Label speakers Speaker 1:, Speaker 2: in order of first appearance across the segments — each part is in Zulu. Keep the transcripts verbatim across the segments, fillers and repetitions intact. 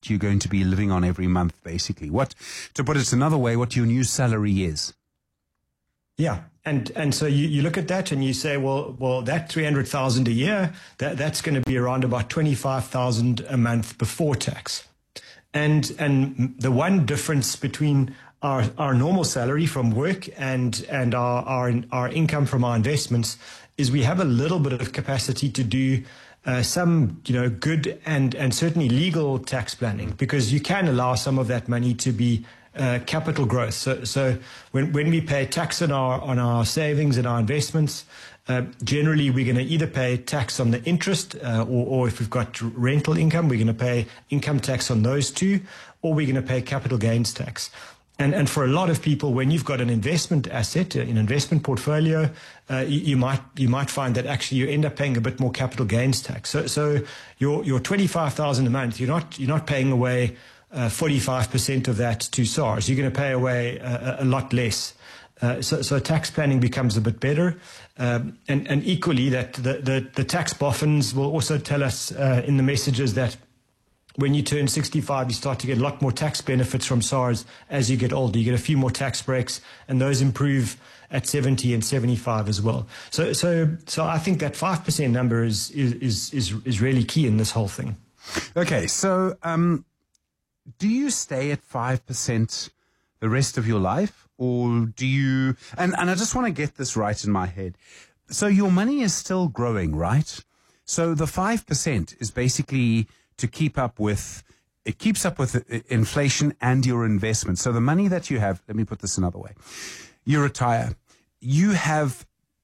Speaker 1: what you're going to be living on every month, basically. What, to put it another way, what your new salary is.
Speaker 2: Yeah. And and so you, you look at that and you say, well, well, that three hundred thousand a year, that, that's going to be around about twenty-five thousand a month before tax. And and the one difference between our our normal salary from work and and our our, our income from our investments is we have a little bit of capacity to do uh, some, you know, good and and certainly legal tax planning, because you can allow some of that money to be Uh, capital growth. So, so when when we pay tax on our on our savings and our investments, uh, generally we're going to either pay tax on the interest, uh, or, or if we've got rental income, we're going to pay income tax on those two, or we're going to pay capital gains tax. And and for a lot of people, when you've got an investment asset, an investment portfolio, uh, you, you might you might find that actually you end up paying a bit more capital gains tax. So so your your twenty-five thousand a month, you're not you're not paying away Uh, forty-five percent of that to S A R S. You're going to pay away uh, a lot less. Uh, so, so tax planning becomes a bit better. Um, and, and equally, that the, the, the tax boffins will also tell us uh, in the messages that when you turn sixty-five, you start to get a lot more tax benefits from S A R S as you get older. You get a few more tax breaks, and those improve at seventy and seventy-five as well. So, so, so I think that five percent number is, is, is, is really key in this whole thing.
Speaker 1: Okay, so, um, do you stay at five percent the rest of your life, or do you, and, and I just want to get this right in my head. So your money is still growing, right? So the five percent is basically to keep up with, it keeps up with inflation and your investment. So the money that you have, let me put this another way. You retire, you have,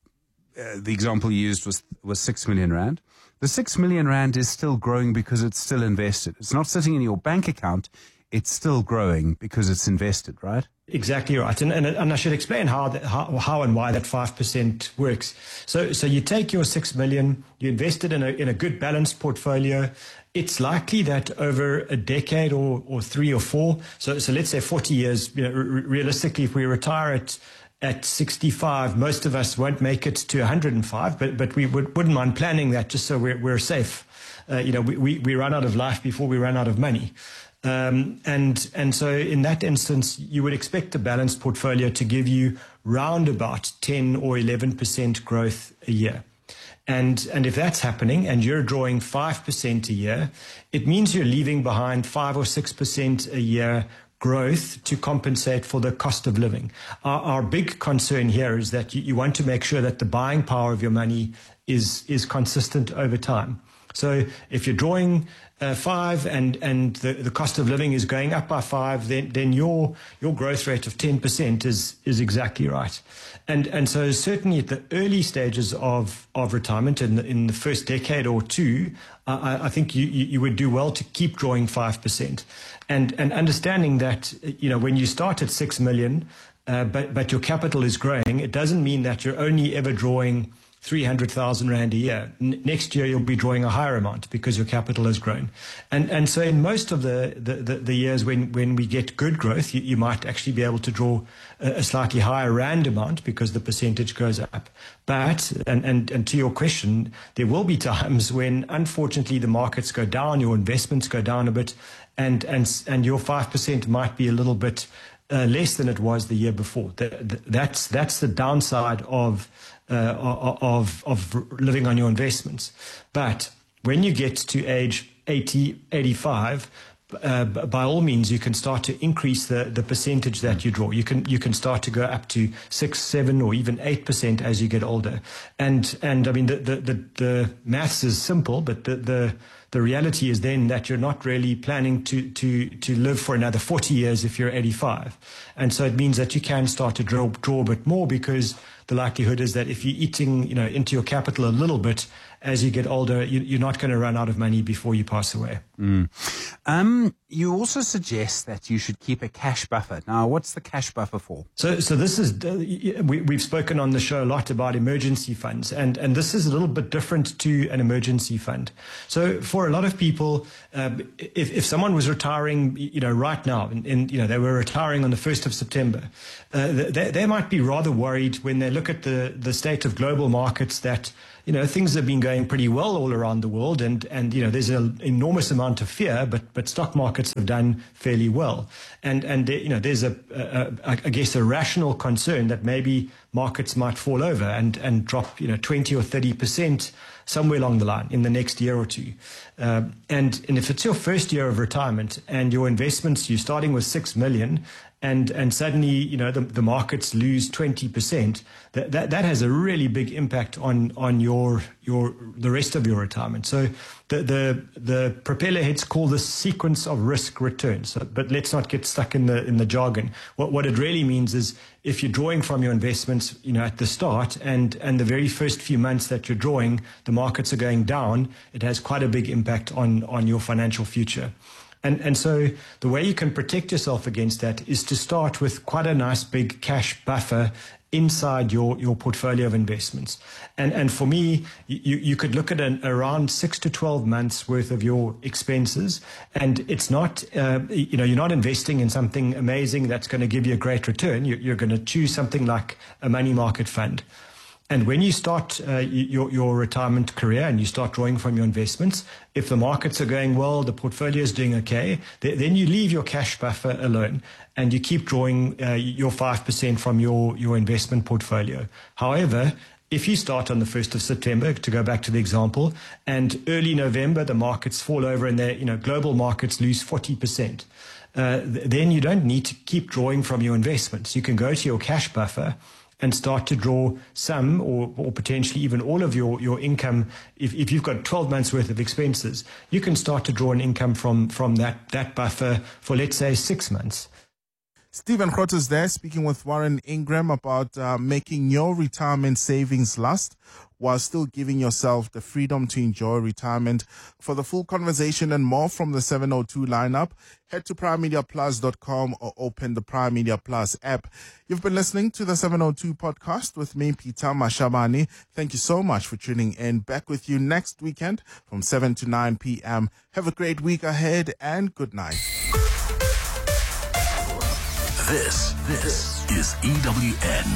Speaker 1: uh, the example you used was, was six million rand. The six million rand is still growing because it's still invested. It's not sitting in your bank account. It's still growing because it's invested, right?
Speaker 2: Exactly right. And, and, and I should explain how, that, how, how and why that five percent works. So, so you take your six million, you invest it in a, in a good balanced portfolio. It's likely that over a decade or, or three or four, so, so let's say forty years, you know, re- realistically, if we retire at At sixty-five, most of us won't make it to one hundred five, but but we would, wouldn't mind planning that just so we're, we're safe. Uh, you know, we, we, we run out of life before we run out of money. Um, and and so in that instance, you would expect a balanced portfolio to give you round about ten or eleven percent growth a year. And and if that's happening and you're drawing five percent a year, it means you're leaving behind five or six percent a year growth to compensate for the cost of living. Our, our big concern here is that you, you want to make sure that the buying power of your money is is consistent over time. So if you're drawing uh, five and and the, the cost of living is going up by five, then then your your growth rate of ten percent is is exactly right. And and so certainly at the early stages of of retirement, in the, in the first decade or two, uh, I, I think you, you you would do well to keep drawing five percent, and and understanding that, you know, when you start at six million, uh, but but your capital is growing, it doesn't mean that you're only ever drawing three hundred thousand rand a year. N- next year, you'll be drawing a higher amount because your capital has grown. And and so in most of the, the, the, the years when, when we get good growth, you, you might actually be able to draw a, a slightly higher rand amount because the percentage goes up. But, and, and, and to your question, there will be times when, unfortunately, the markets go down, your investments go down a bit, and, and, and your five percent might be a little bit uh, less than it was the year before. The, the, that's, that's the downside of Uh, of of living on your investments. But when you get to age eighty, eighty-five, uh, by all means, you can start to increase the, the percentage that you draw. You can you can start to go up to six, seven, or even eight percent as you get older. And and I mean the the the, the maths is simple, but the the the reality is then that you're not really planning to to to live for another forty years if you're eighty-five. And so it means that you can start to draw draw a bit more, because the likelihood is that if you're eating, you know, into your capital a little bit as you get older, you, you're not going to run out of money before you pass away.
Speaker 1: Mm. Um, you also suggest that you should keep a cash buffer. Now, what's the cash buffer for?
Speaker 2: So, so this is uh, we, we've spoken on the show a lot about emergency funds, and and this is a little bit different to an emergency fund. So, for a lot of people, um, if if someone was retiring, you know, right now, and, and you know they were retiring on the first of September, uh, they they might be rather worried when they look at the the state of global markets that you know, things have been going pretty well all around the world, and, and you know, there's an enormous amount of fear, but but stock markets have done fairly well. And, and you know, there's, a, a, a I guess, a rational concern that maybe markets might fall over and, and drop, you know, twenty or thirty percent somewhere along the line in the next year or two. Uh, and, and if it's your first year of retirement and your investments, you're starting with six million, and, and suddenly, you know, the, the markets lose twenty percent, that, that, that has a really big impact on, on your, your, the rest of your retirement. So the, the, the propeller heads call this sequence of risk returns. So, but let's not get stuck in the, in the jargon. What, what it really means is if you're drawing from your investments, you know, at the start and, and the very first few months that you're drawing, the markets are going down, it has quite a big impact on, on your financial future. And, and so the way you can protect yourself against that is to start with quite a nice big cash buffer inside your, your portfolio of investments. And, and for me, you, you could look at an, around six to twelve months worth of your expenses. And it's not, uh, you know, you're not investing in something amazing that's going to give you a great return. You, you're going to choose something like a money market fund. And when you start uh, your, your retirement career and you start drawing from your investments, if the markets are going well, the portfolio is doing okay, th- then you leave your cash buffer alone and you keep drawing uh, your five percent from your, your investment portfolio. However, if you start on the first of September, to go back to the example, and early November, the markets fall over and the, you know, global markets lose forty percent, uh, th- then you don't need to keep drawing from your investments. You can go to your cash buffer and start to draw some or, or potentially even all of your, your income. If, if you've got twelve months worth of expenses, you can start to draw an income from, from that, that buffer for, let's say, six months.
Speaker 3: Stephen Grootes there speaking with Warren Ingram about uh, making your retirement savings last while still giving yourself the freedom to enjoy retirement. For the full conversation and more from the seven oh two lineup, head to prime media plus dot com or open the Prime Media Plus app. You've been listening to the seven oh two podcast with me, Peter Mashabane. Thank you so much for tuning in. Back with you next weekend from seven to nine p.m. Have a great week ahead and good night.
Speaker 4: This, this is E W N.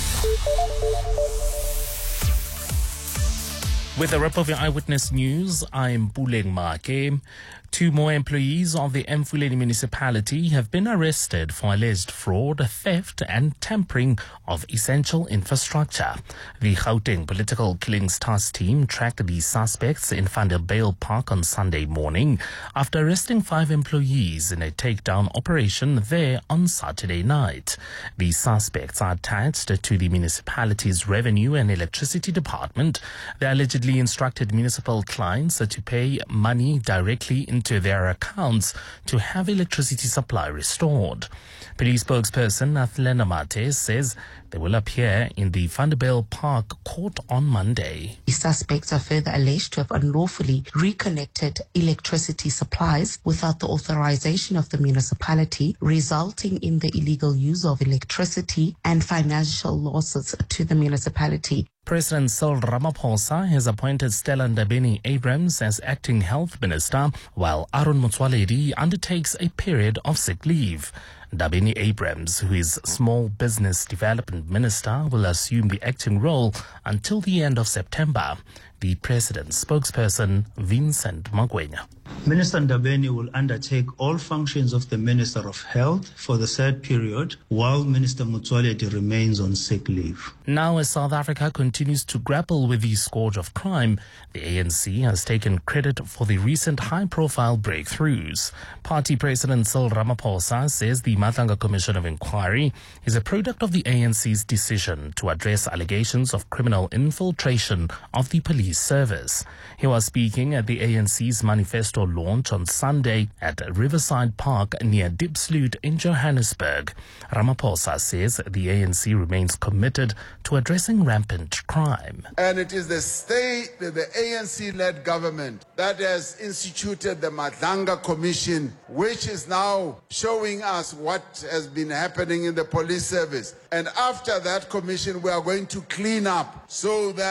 Speaker 5: With a wrap of your Eyewitness News, I'm Puleng Make. Two more employees of the Emfuleni municipality have been arrested for alleged fraud, theft and tampering of essential infrastructure. The Gauteng Political Killings Task Team tracked the suspects in Vanderbijl Park on Sunday morning after arresting five employees in a takedown operation there on Saturday night. The suspects are attached to the municipality's Revenue and Electricity Department. They allegedly instructed municipal clients to pay money directly into their accounts to have electricity supply restored. Police spokesperson Athlena Mate says they will appear in the Vanderbijl Park court on Monday.
Speaker 6: The suspects are further alleged to have unlawfully reconnected electricity supplies without the authorization of the municipality, resulting in the illegal use of electricity and financial losses to the municipality.
Speaker 5: President Cyril Ramaphosa has appointed Stella Ndabeni-Abrahams as acting health minister, while Aaron Motsoaledi undertakes a period of sick leave. Ndabeni-Abrahams, who is Small Business Development Minister, will assume the acting role until the end of September. The president's spokesperson, Vincent Magwenya.
Speaker 7: Minister Ndabeni will undertake all functions of the Minister of Health for the said period, while Minister Motsoaledi remains on sick leave.
Speaker 5: Now, as South Africa continues to grapple with the scourge of crime, the A N C has taken credit for the recent high-profile breakthroughs. Party President Cyril Ramaphosa says the Matlanga Commission of Inquiry is a product of the A N C's decision to address allegations of criminal infiltration of the police service. He was speaking at the A N C's manifesto launch on Sunday at Riverside Park near Diepsloot in Johannesburg. Ramaphosa says the A N C remains committed to addressing rampant crime.
Speaker 8: And it is the state, the A N C-led government that has instituted the Matlanga Commission, which is now showing us what has been happening in the police service. And after that commission, we are going to clean up so that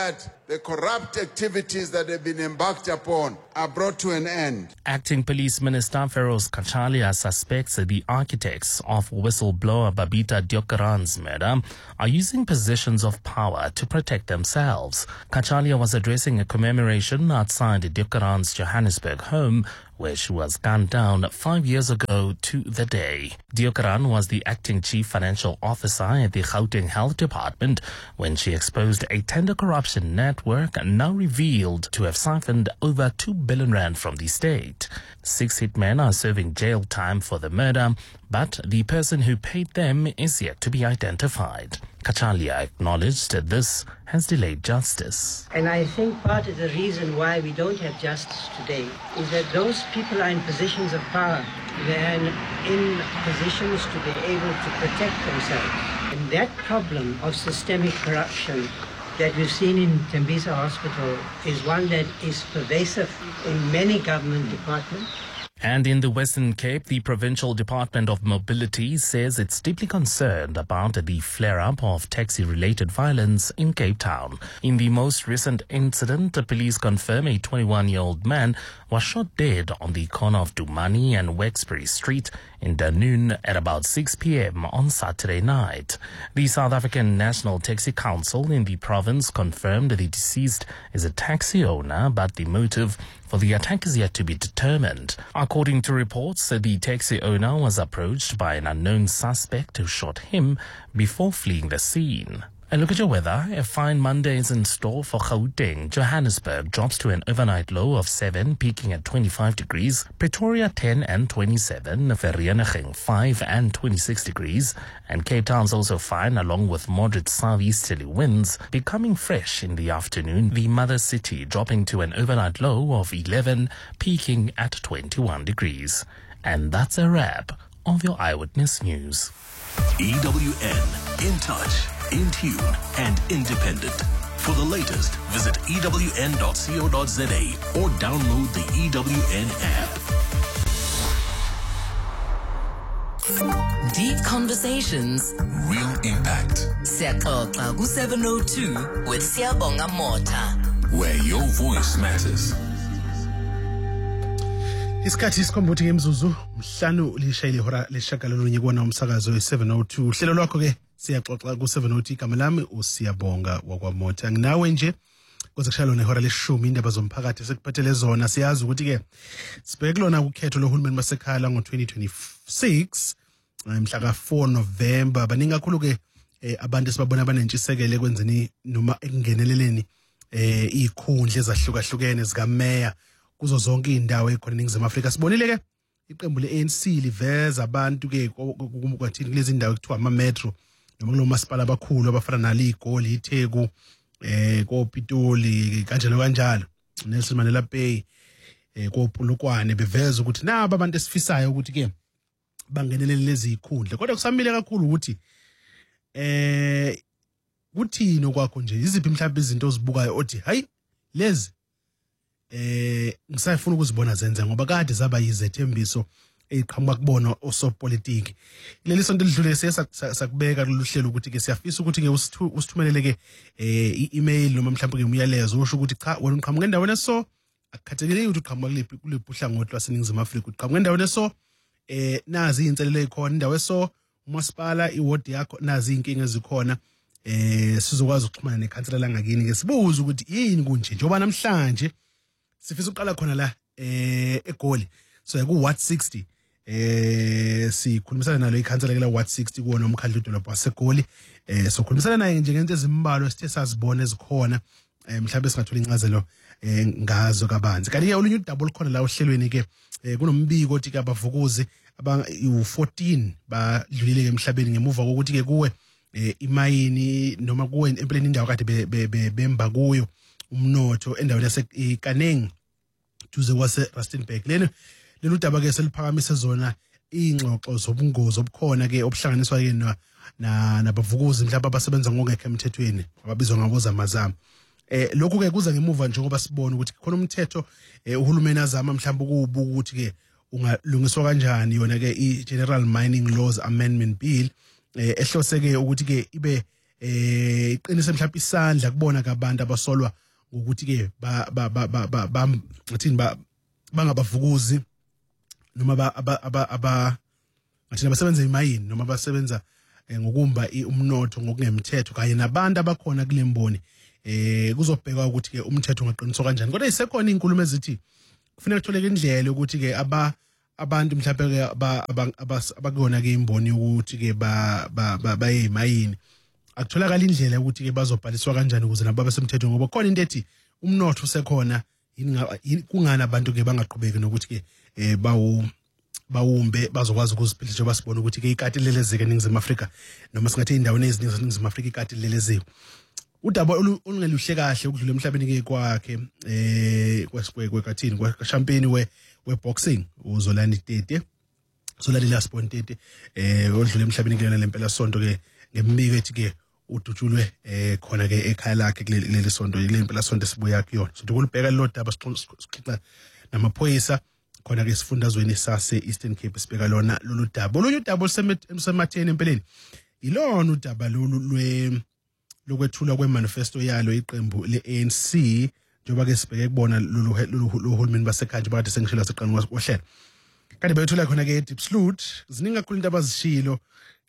Speaker 8: the corrupt activities that have been embarked upon are brought to an end.
Speaker 5: Acting Police Minister Feroz Kachalia suspects that the architects of whistleblower Babita Deokaran's murder are using positions of power to protect themselves. Kachalia was addressing a commemoration outside Deokaran's Johannesburg home, where she was gunned down five years ago to the day. Deokaran was the acting chief financial officer at the Gauteng Health Department when she exposed a tender corruption network now revealed to have siphoned over two billion rand from the state. Six hitmen are serving jail time for the murder, but the person who paid them is yet to be identified. Kachalia acknowledged that this has delayed justice.
Speaker 9: And I think part of the reason why we don't have justice today is that those people are in positions of power. They're in positions to be able to protect themselves. And that problem of systemic corruption that we've seen in Tembisa Hospital is one that is pervasive in many government departments.
Speaker 5: And in the Western Cape, the Provincial Department of Mobility says it's deeply concerned about the flare-up of taxi-related violence in Cape Town. In the most recent incident, the police confirm a twenty-one-year-old man was shot dead on the corner of Dumani and Wexbury Street in Dunoon at about six p.m. on Saturday night. The South African National Taxi Council in the province confirmed the deceased is a taxi owner, but the motive for the attack is yet to be determined. According to reports, the taxi owner was approached by an unknown suspect who shot him before fleeing the scene. A look at your weather. A fine Monday is in store for Gauteng. Johannesburg drops to an overnight low of seven, peaking at twenty-five degrees. Pretoria ten and twenty-seven. Vereeniging five and twenty-six degrees. And Cape Town's also fine, along with moderate southeasterly winds, becoming fresh in the afternoon. The mother city dropping to an overnight low of eleven, peaking at twenty-one degrees. And that's a wrap of your Eyewitness News.
Speaker 4: E W N, in touch, in tune, and independent. For the latest, visit E W N dot co dot za or download the E W N app.
Speaker 10: Deep conversations,
Speaker 4: Real impact.
Speaker 10: Siyaxoxa ku seven oh two with Siyabonga Mota,
Speaker 4: Where your voice matters.
Speaker 11: Isikhathi isikhombothi ngemzuzu mhlanu lishayile ihora leshagalolunye kuwona umsakazo we-seven oh two. Uhlelo lwakho ke siyaxoxa ku-seven oh two. Igama lami uSiyabonga wakwamota. Nginawe nje kuze kushaya lona ihora leshumi indaba zomphakathi sekuphathele zona. Siyazi ukuthi ke sibheke kulona ukhetho lohulumeni basekhaya ngo-twenty twenty-six mhla ka-four November. Baningi kakhulu ke abantu esibabona abanentshisekelo ekwenzeni noma ekungeneleleni eh ikhundla ezahlukahlukene zikameya kuzo zonke indawo ekhona eNingizimu Afrika. Sibonile ke iqembu le-A N C liveza abantu ke kwathini kulezi indawo ekuthiwa ama-metro noma kulo masipala abakhulu abafana nali iGoli, iTheku, eh koPitoli kanjalo kanjalo, Nelson Mandela Bay, eh koPulukwane, beveza ukuthi naba abantu esifisayo ukuthi ke bangenelele lezi ikhundla. Kodwa kusamile kakhulu ukuthi eh kuthini kwakho nje, iziphi mhlawumbe izinto ozibukayo othi hayi lezi eh ngisayifuna ukuzibona zenze ngoba kade zaba yizethembiso eqhamuka kubona osopolitiki. Leli sonto lidlule siyasakubeka luhlelo ukuthi ke siyafisa ukuthi ke usithumelele ke eh i-email noma mhlawumbe ke umyalezo usho ukuthi cha wena uqhamuka endaweni eso, akukhathekile ukuthi uqhamuka kulephi kulephi uhlangothi lwaseNingizimu Afrika, uqhamuka endaweni eso, eh nazi inselelo ezikhona indawo eso, umasipala iward yakho nazi inkinga ezikhona. Eh sizokwazi ukuxhumana nekhansela langakini ke sibuza ukuthi yini kunje njengoba namhlanje sifisa uqala khona la eh eGoli. So yaku Ward sixty eh sikhulumisana nalo ikhansela ke la Ward sixty kuona umkhandlu dolobha waseGoli. Eh so khulumisana naye nje ngento ezimbalwa sithe sazibona ezikhona eh mhlawumbe singathola incazelo eh ngazo kabanzi. Kanti ke olunye udouble khona la ohlelweni ke kunombiko othi ke abavukuzi aba u-fourteen badlulile ke emhlabeni ngemuva kokuthi ke kuwe imayini noma kuwe empeleni indawo kade bemba kuyo umnotho endaweni yaseKaneng duze kwase Rustenburg. Lelo lelo udaba ke seliphakamisa zona ingxoxo zobungozi obukhona ke obuhlanganiswa ke na nabavukuzi mhlawumbe abasebenza ngokungekho emthethweni ababizwa ngaboza mazama. Eh lokhu ke kuza ngemuva njengoba sibona ukuthi khona umthetho uhulumeni azama mhlawumbe ukubuka ukuthi ke ungalungiswa kanjani yona ke i-General Mining Laws Amendment Bill ehloseke ukuthi ke ibe eh iqinise mhlawumbe isandla kubona kabantu abasolwa ukuthi ke ba ba ba ba ba ngathini ba bangabavukuzi noma ba aba aba ngathini abasebenza emayini noma basebenza ngokumba umnotho ngokungemthetho kanye nabantu abakhona kulemboni eh kuzobhekwa ukuthi ke umthetho ungaqiniswa kanjani kodwa isekhona inkulumo ezithi kufanele kutholeke indlela ukuthi ke aba abantu mhlawumbe ke abakuyona ke imboni ukuthi ke ba bayemayini akutholakala indlela ukuthi ke bazobhaliswa kanjani ukuze nabo basemthethweni ngoba khona into ethi umnotho usekhona kungana abantu ke bangaqhubeki nokuthi ke eh bawu bawumbe bazokwazi ukuziphilisa basibona ukuthi ke ikati lelezeke eNingizimu Afrika noma singathi indaweni eziningi eNingizimu Afrika ikati lelezeke udaba olungeluhle kahle ukudlula emhlabeni ke kwakhe eh kweskwekathini kwachampeni we weboxing uZolani Tete Zolani Lasbon Tete eh odlula emhlabeni kulena lempela sonto ke ngembiko ethi ke udutshulwe eh khona ke ekhaya lakhe kuleli sonto lempela sonto sibuya kuyona so kulibheka lo daba sixixa namaphoyisa khona ke sifundazweni sase Eastern Cape sibheka lona lolu daba olunye udaba olusematheni empeleni ilona udaba lolu lwe lokwethulwa kwemanifesto yalo iqembu le-A N C njengoba ke sibheke kubona lolu uhulumeni basekhaya bakade sengishilo seqanqwa kohlela kanti bayethula khona ke Diepsloot ziningi kakhulu into abazishilo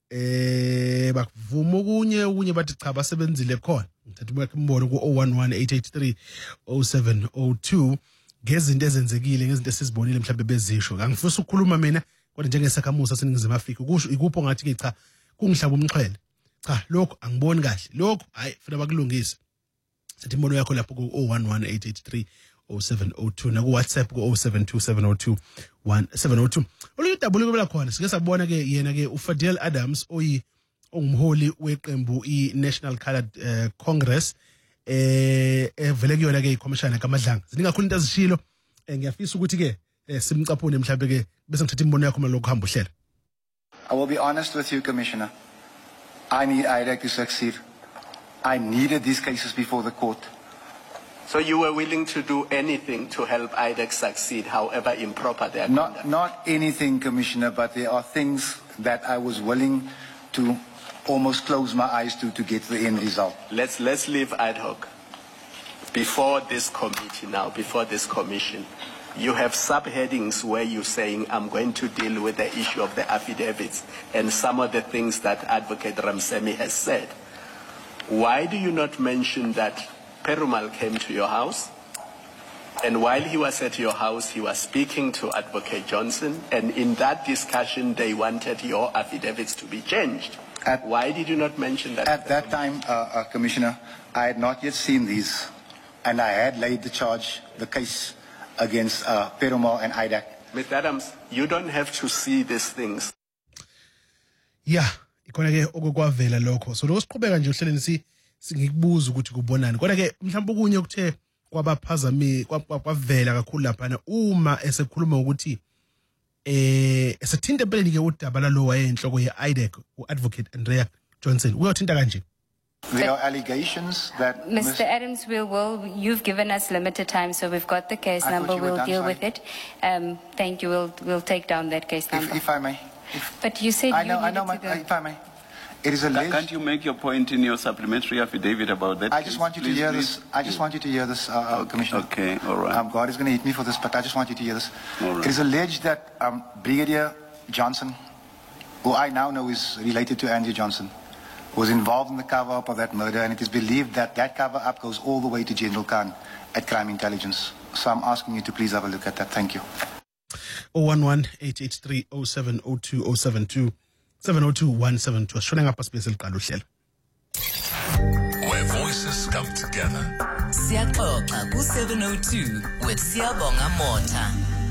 Speaker 11: eh bakuvuma okunye okunye bathi cha basebenzile khona ngithatha ubeke imbono ku zero one one eight eight three zero seven zero two ngezinto ezenzekile ngezinto esizibonile mhlawumbe bezisho angifisa ukukhuluma mina kodwa njengesakhamuzi saseNingizimu Afrika kusho ikupho ngathi ke cha kungihlaba umxhwele cha lokho angiboni kahle lokho hayi funa bakulungise sithi imbono yakho lapho ku zero one one eight eight three zero seven zero two na ku WhatsApp ku zero seven two seven zero two one seven zero two olunye double kubela khona sike sabona ke yena ke uFadel Adams oyi ongumholi weqembu iNational Colored uh, Congress eh evele kuyona ke iCommissioner kaMadlanga zininga kakhulu into azishilo ngiyafisa ukuthi ke simcaphune mhlawumbe ke bese ngithatha imbono yakho malokho hamba uhlela.
Speaker 12: I will be honest with you, Commissioner. I need I D A C to succeed. I needed these cases before the court.
Speaker 13: So you were willing to do anything to help I D A C succeed, however improper they are?
Speaker 12: Not, not anything, Commissioner, but there are things that I was willing to almost close my eyes to to get the end result.
Speaker 13: Let's, let's leave ad hoc. Before this committee now, before this commission, you have subheadings where you're saying, I'm going to deal with the issue of the affidavits and some of the things that Advocate Ramsemi has said. Why do you not mention that Perumal came to your house, and while he was at your house, he was speaking to Advocate Johnson, and in that discussion, they wanted your affidavits to be changed.
Speaker 12: At,
Speaker 13: Why did you not mention that?
Speaker 12: At that time, uh, uh, Commissioner, I had not yet seen these, and I had laid the charge, the case, against uh, Perumal and I D A C.
Speaker 13: Mister Adams, you don't have to see these things.
Speaker 11: Yeah, ikhona ke okukwavela lokho. So lo siqhubeka nje uhleleni si ngikubuza ukuthi kubonani. Kodwa ke mhlawumbe okunye okuthe kwabaphazami kwavela kakhulu lapha uma esekhuluma ukuthi eh esithinta empeleni ke udaba lalo wayenhloko ye-I D A C uAdvocate Andrea Johnson uyothinta kanje.
Speaker 12: There are allegations that
Speaker 14: Mister Adams, we will. You've given us limited time, so we've got the case
Speaker 12: I
Speaker 14: number. We'll
Speaker 12: done,
Speaker 14: deal
Speaker 12: sorry.
Speaker 14: with it. Um, thank you. We'll we'll take down that case number.
Speaker 12: If, if I may. If,
Speaker 14: but you said
Speaker 12: I
Speaker 14: you
Speaker 12: know, I
Speaker 14: needed
Speaker 12: know, my,
Speaker 14: to go.
Speaker 12: if I may. It is alleged.
Speaker 15: Can't you make your point in your supplementary affidavit about that?
Speaker 12: I just want you to
Speaker 15: please,
Speaker 12: hear
Speaker 15: please?
Speaker 12: this. I just want you to hear this, uh, uh,
Speaker 15: okay.
Speaker 12: Commissioner.
Speaker 15: Okay, all right.
Speaker 12: Um, God is going to hit me for this, but I just want you to hear this.
Speaker 15: All right.
Speaker 12: It is alleged that um, Brigadier Johnson, who I now know is related to Andrew Johnson, was involved in the cover-up of that murder, and it is believed that that cover-up goes all the way to General Khan at Crime Intelligence. So I'm asking you to please have a look at that. Thank you.
Speaker 11: zero one one eight eight three zero seven zero two zero seven two seven zero two one seven two ashona ngapha sibese liqala uhlelo.
Speaker 4: Where voices come together.
Speaker 10: Siyaxoxa ku seven oh two with Siyabonga Mota.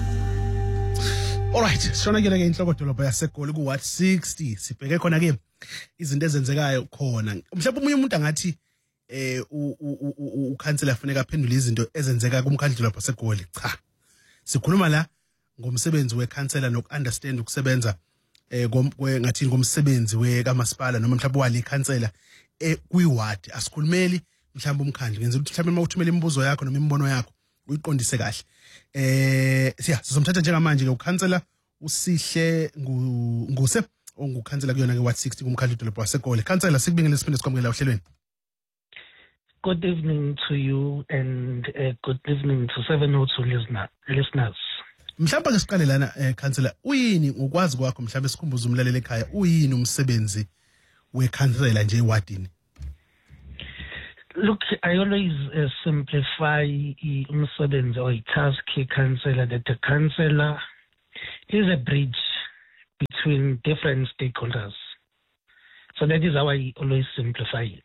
Speaker 11: Alright, shona ke ke inhloko dolobha yaseGoli ku Ward sixty sibheke khona ke izinto ezenzekayo khona. Mhlawumbe umunye umuntu angathi eh ukhansela afanele aphendule izinto ezenzeka kumkhandlu dolobha yaseGoli. Cha. Sikhuluma la ngomsebenzi wekhansela nokunderstand ukusebenza eh ngathi ngomsebenzi wekamasipala noma mhlawumbe wale ikhansela eh kuyiward asikhulumeli mhlawumbe umkhandlu ngenza ukuthi mhlawumbe mawuthumela imibuzo yakho noma imibono yakho uyiqondise kahle. Eh siya sizomthatha njengamanje ke ukhansela usihle nguse ongukhansela kuyona ke Ward sixty kumkhandlu dolobha waseGoli. Khansela sikubingelela siphinde sikwamukela ohlelweni.
Speaker 16: good evening to you and uh, good evening to seven oh two listener, listeners.
Speaker 11: Mhlawumbe ke siqale lana eh councillor uyini ukwazi kwakho mhlawumbe sikhumbuza umlaleli ekhaya uyini umsebenzi wekhansela nje ewadini?
Speaker 16: Look, I always uh, simplify umsebenzi or task councillor that the councillor is a bridge between different stakeholders. So that is how I always simplify it.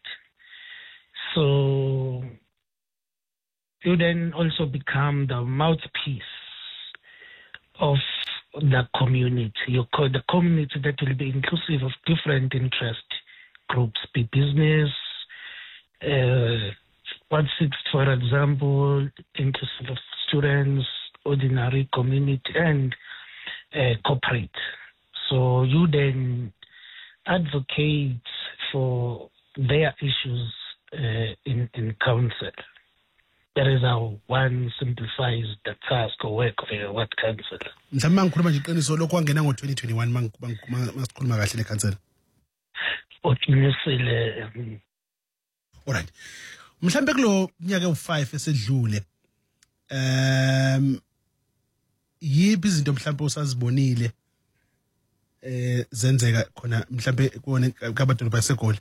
Speaker 16: So you then also become the mouthpiece of the community. You call the community that will be inclusive of different interest groups, be business, uh, one sixth, for example, inclusive of students, ordinary community, and uh, corporate. So you then advocate for their issues uh, in, in council. That is how one simplifies the task or work of a ward councillor.
Speaker 11: Mhlawumbe ngikhuluma nje iqiniso lokho kwangena ngo twenty twenty-one masikhuluma kahle le council.
Speaker 16: Uqinisile.
Speaker 11: Alright. Mhlawumbe kulo nyaka u five esedlule um yipi izinto mhlawumbe usazibonile eh zenzeka khona mhlawumbe kuone kabadolobha yaseGoli?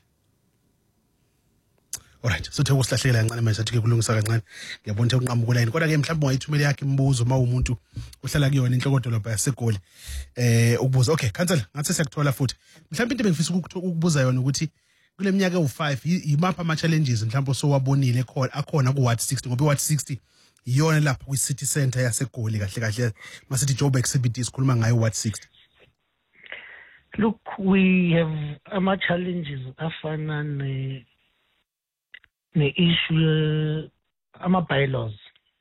Speaker 11: Alright, so the usilahlekela kancane manje athi ke kulungisa kancane. Ngiyabona ukuthi unqamuka line. Kodwa ke mhlawumbe ungayithumela yakhe imibuzo uma umuntu uhlala kuyona inhloko dolobha yaseGoli. Eh ukubuza. Okay, councillor, ngathi siyakuthola futhi. Mhlawumbe into bengifisa ukubuza yona ukuthi kule minyaka u five yimapha ama challenges mhlawumbe sowabonile khona akhona ku Ward sixty ngoba Ward sixty iyona lapha kwi city center yaseGoli kahle kahle masithi job exhibit isikhuluma ngayo Ward sixty.
Speaker 16: Look, we have ama challenges afana ne ne-issue ama-bylaws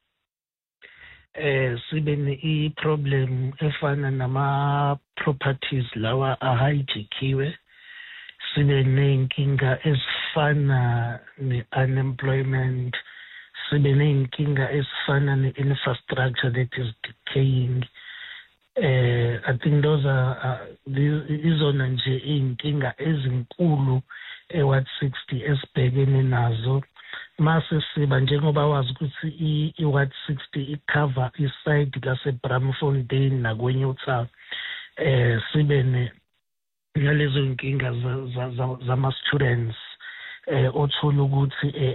Speaker 16: eh sibe ne-problem efana nama-properties lawa ahijackiwe, sibe ney'nkinga ezifana ne-unemployment, sibe ney'nkinga ezifana ne-infrastructure that is decaying. Uh, I think those are izona nje iy'nkinga ezinkulu e-Ward sixty esibhekene nazo. Mase siba njengoba wazi ukuthi i-Ward sixty icover iside lase-Bramfontein nakwenye uThaba. Eh sibe ne nalezo nkinga zama-students eh othola ukuthi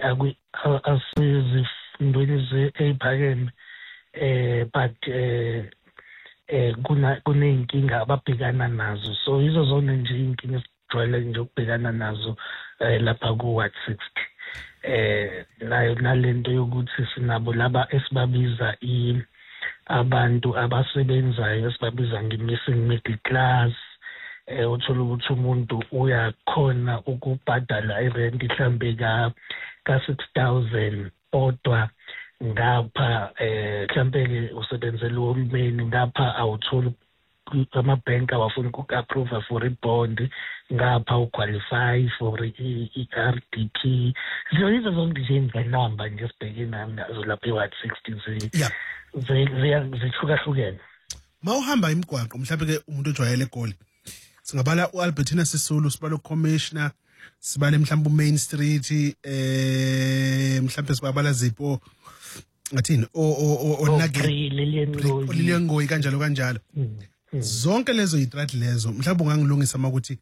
Speaker 16: asezifundweni eziphakeme eh but eh eh kuna kuney'nkinga ababhekana nazo. So izo zona nje iy'nkinga esijwayele nje ukubhekana nazo eh lapha ku-Ward sixty. Eh nayo nalento yokuthi sinabo laba esibabiza i abantu abasebenzayo esibabiza nge-missing middle class. Eh uthola ukuthi umuntu uyakhona ukubhadala irent mhlambe ka ka six thousand kodwa ngapha eh mhlambe usebenzela uhulumeni ngapha awuthola ama-bank awafuna uku-approve for i-bond, ngapha uqualify for i-R D P. So izo zonke nje izinamba nje sibhekene nazo lapha e-Ward sixty zihlukahlukene.
Speaker 11: Ma uhamba imigwaqo mhlawumbe ke umuntu ojwayele eGoli singabala uAlbertina Sisulu, sibala uCommissioner, sibale mhlawumbe uMain Street, eh mhlawumbe sibabala zipho ngathini o o onake Lilian Ngoyi kanjalo kanjalo. Zonke lezo yithreat lezo mhlawumbe ungangilungisa makuthi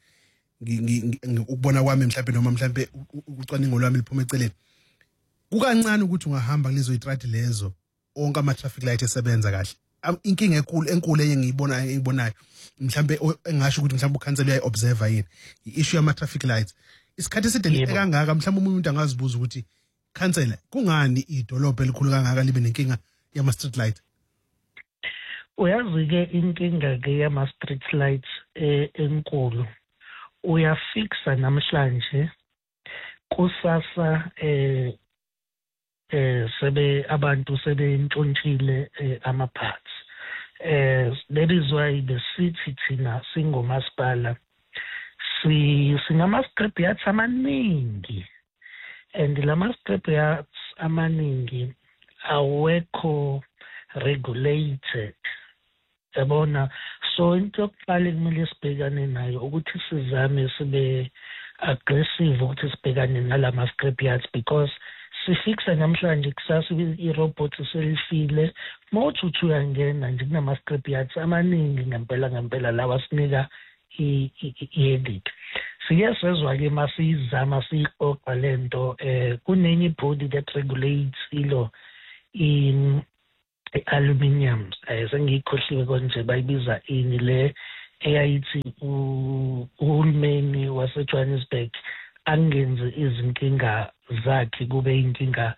Speaker 11: ukubona kwami mhlawumbe noma mhlawumbe ucwaningo lwami liphuma eceleni kukancane ukuthi ungahamba kulezo yithreat lezo onke ama traffic light esebenza kahle. Inkinga enkulu enkulu engiyibona engibonayo mhlawumbe engasho ukuthi mhlawumbe ukhansela uyayi observe yini i-issue yama traffic lights. Isikhathi eside kangaka mhlawumbe umuntu angazibuza ukuthi khansela kungani idolobha elikhulu kangaka libe nenkinga yama street light?
Speaker 16: Uyazi ke inkinga ke yama street lights enkulu uyafixa namhlanje kusasa eh eh sebe abantu sebe intshontshile ama parts. Eh that is why the city thina singomasipala si sinama scrapyards amaningi, and lama scrapyards amaningi awekho regulated. Yabona, so into yokuqala ekumele sibhekane nayo ukuthi sizame sibe aggressive ukuthi sibhekane nalama scrapyards, because sifixa namhlanje kusasa i-robot selifile mawuthi uthi uyangena nje kunama-scrap yards amaningi ngempela ngempela lawa sinika i-edit. Siye sezwa-ke masiyizama siyiqoqa le nto um kunenye ibhodi that regulates ilo i-aluminium um sengiyikhohliwe konje bayibiza ini le eyayithi uhulumeni waseJohannesburg angenze izinkinga zakhe kube inkinga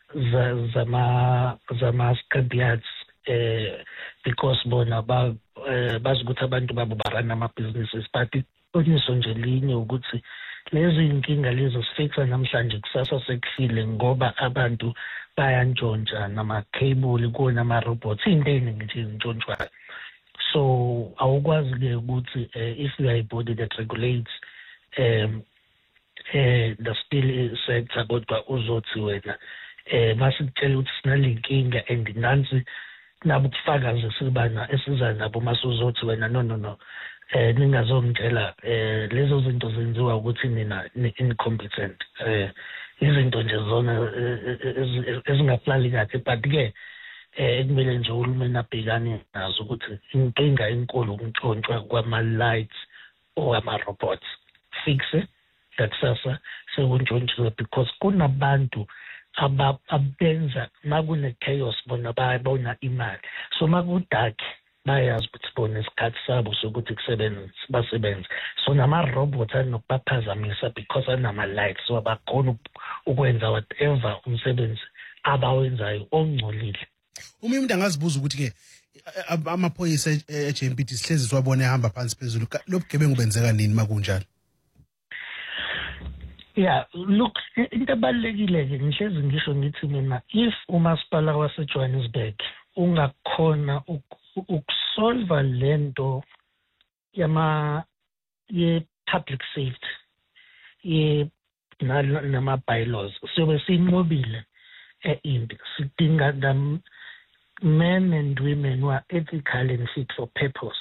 Speaker 16: zama-scrap yards uh, because bona ba uh, bazi ukuthi abantu babo barana ama-businesses but iqiniso nje linye ukuthi lezi inkinga lezo sifixa namhlanje kusasa sekufile ngoba abantu bayantshontsha nama-cable kuwona ama-robots into eningi nje ezintshontshwayo. So awukwazi-ke ukuthi uh, if you are a body that regulates um, uh, the steel sector kodwa uzothi wena um masikutshela ukuthi sinale nkinga and nansi nabo kufakazi esibana esiza nabo masuzothi wena no no no um ningazongitshela um lezo zinto zenziwa ukuthi nina incompetent um izinto nje zona ezingaplani kahle but-ke um ekumele nje uhulumeni abhekane nazo ukuthi inkinga enkulu ukuntshontshwa kwama-lights or ama-robots fixe ngakusasa sekuntshontshwe because kunabantu abenza makune-chaos bona bayabona imali so makudakhi bayazi ukuthi bona isikhathi sabo sokuthi kusebenze basebenze so nama-robots anokubaphazamisa because anama-lights so abakhona ukwenza whatever umsebenzi abawenzayo ongcolile.
Speaker 11: Uma umuntu angazibuza ukuthi-ke amaphoyisa e-J M P T sihlezi siwabona ehamba phansi phezulu lo bugebengu benzeka nini makunjalo?
Speaker 16: Yeah, look, into ebalulekile-ke ngihlezi ngisho ngithi mina if umasipala waseJohannesburg ungakhona ukusolva lento yama ye-public safety ye nama-bylaws siyobe siyinqobile e-impi. Sidinga the men and women who are ethical and fit for purpose.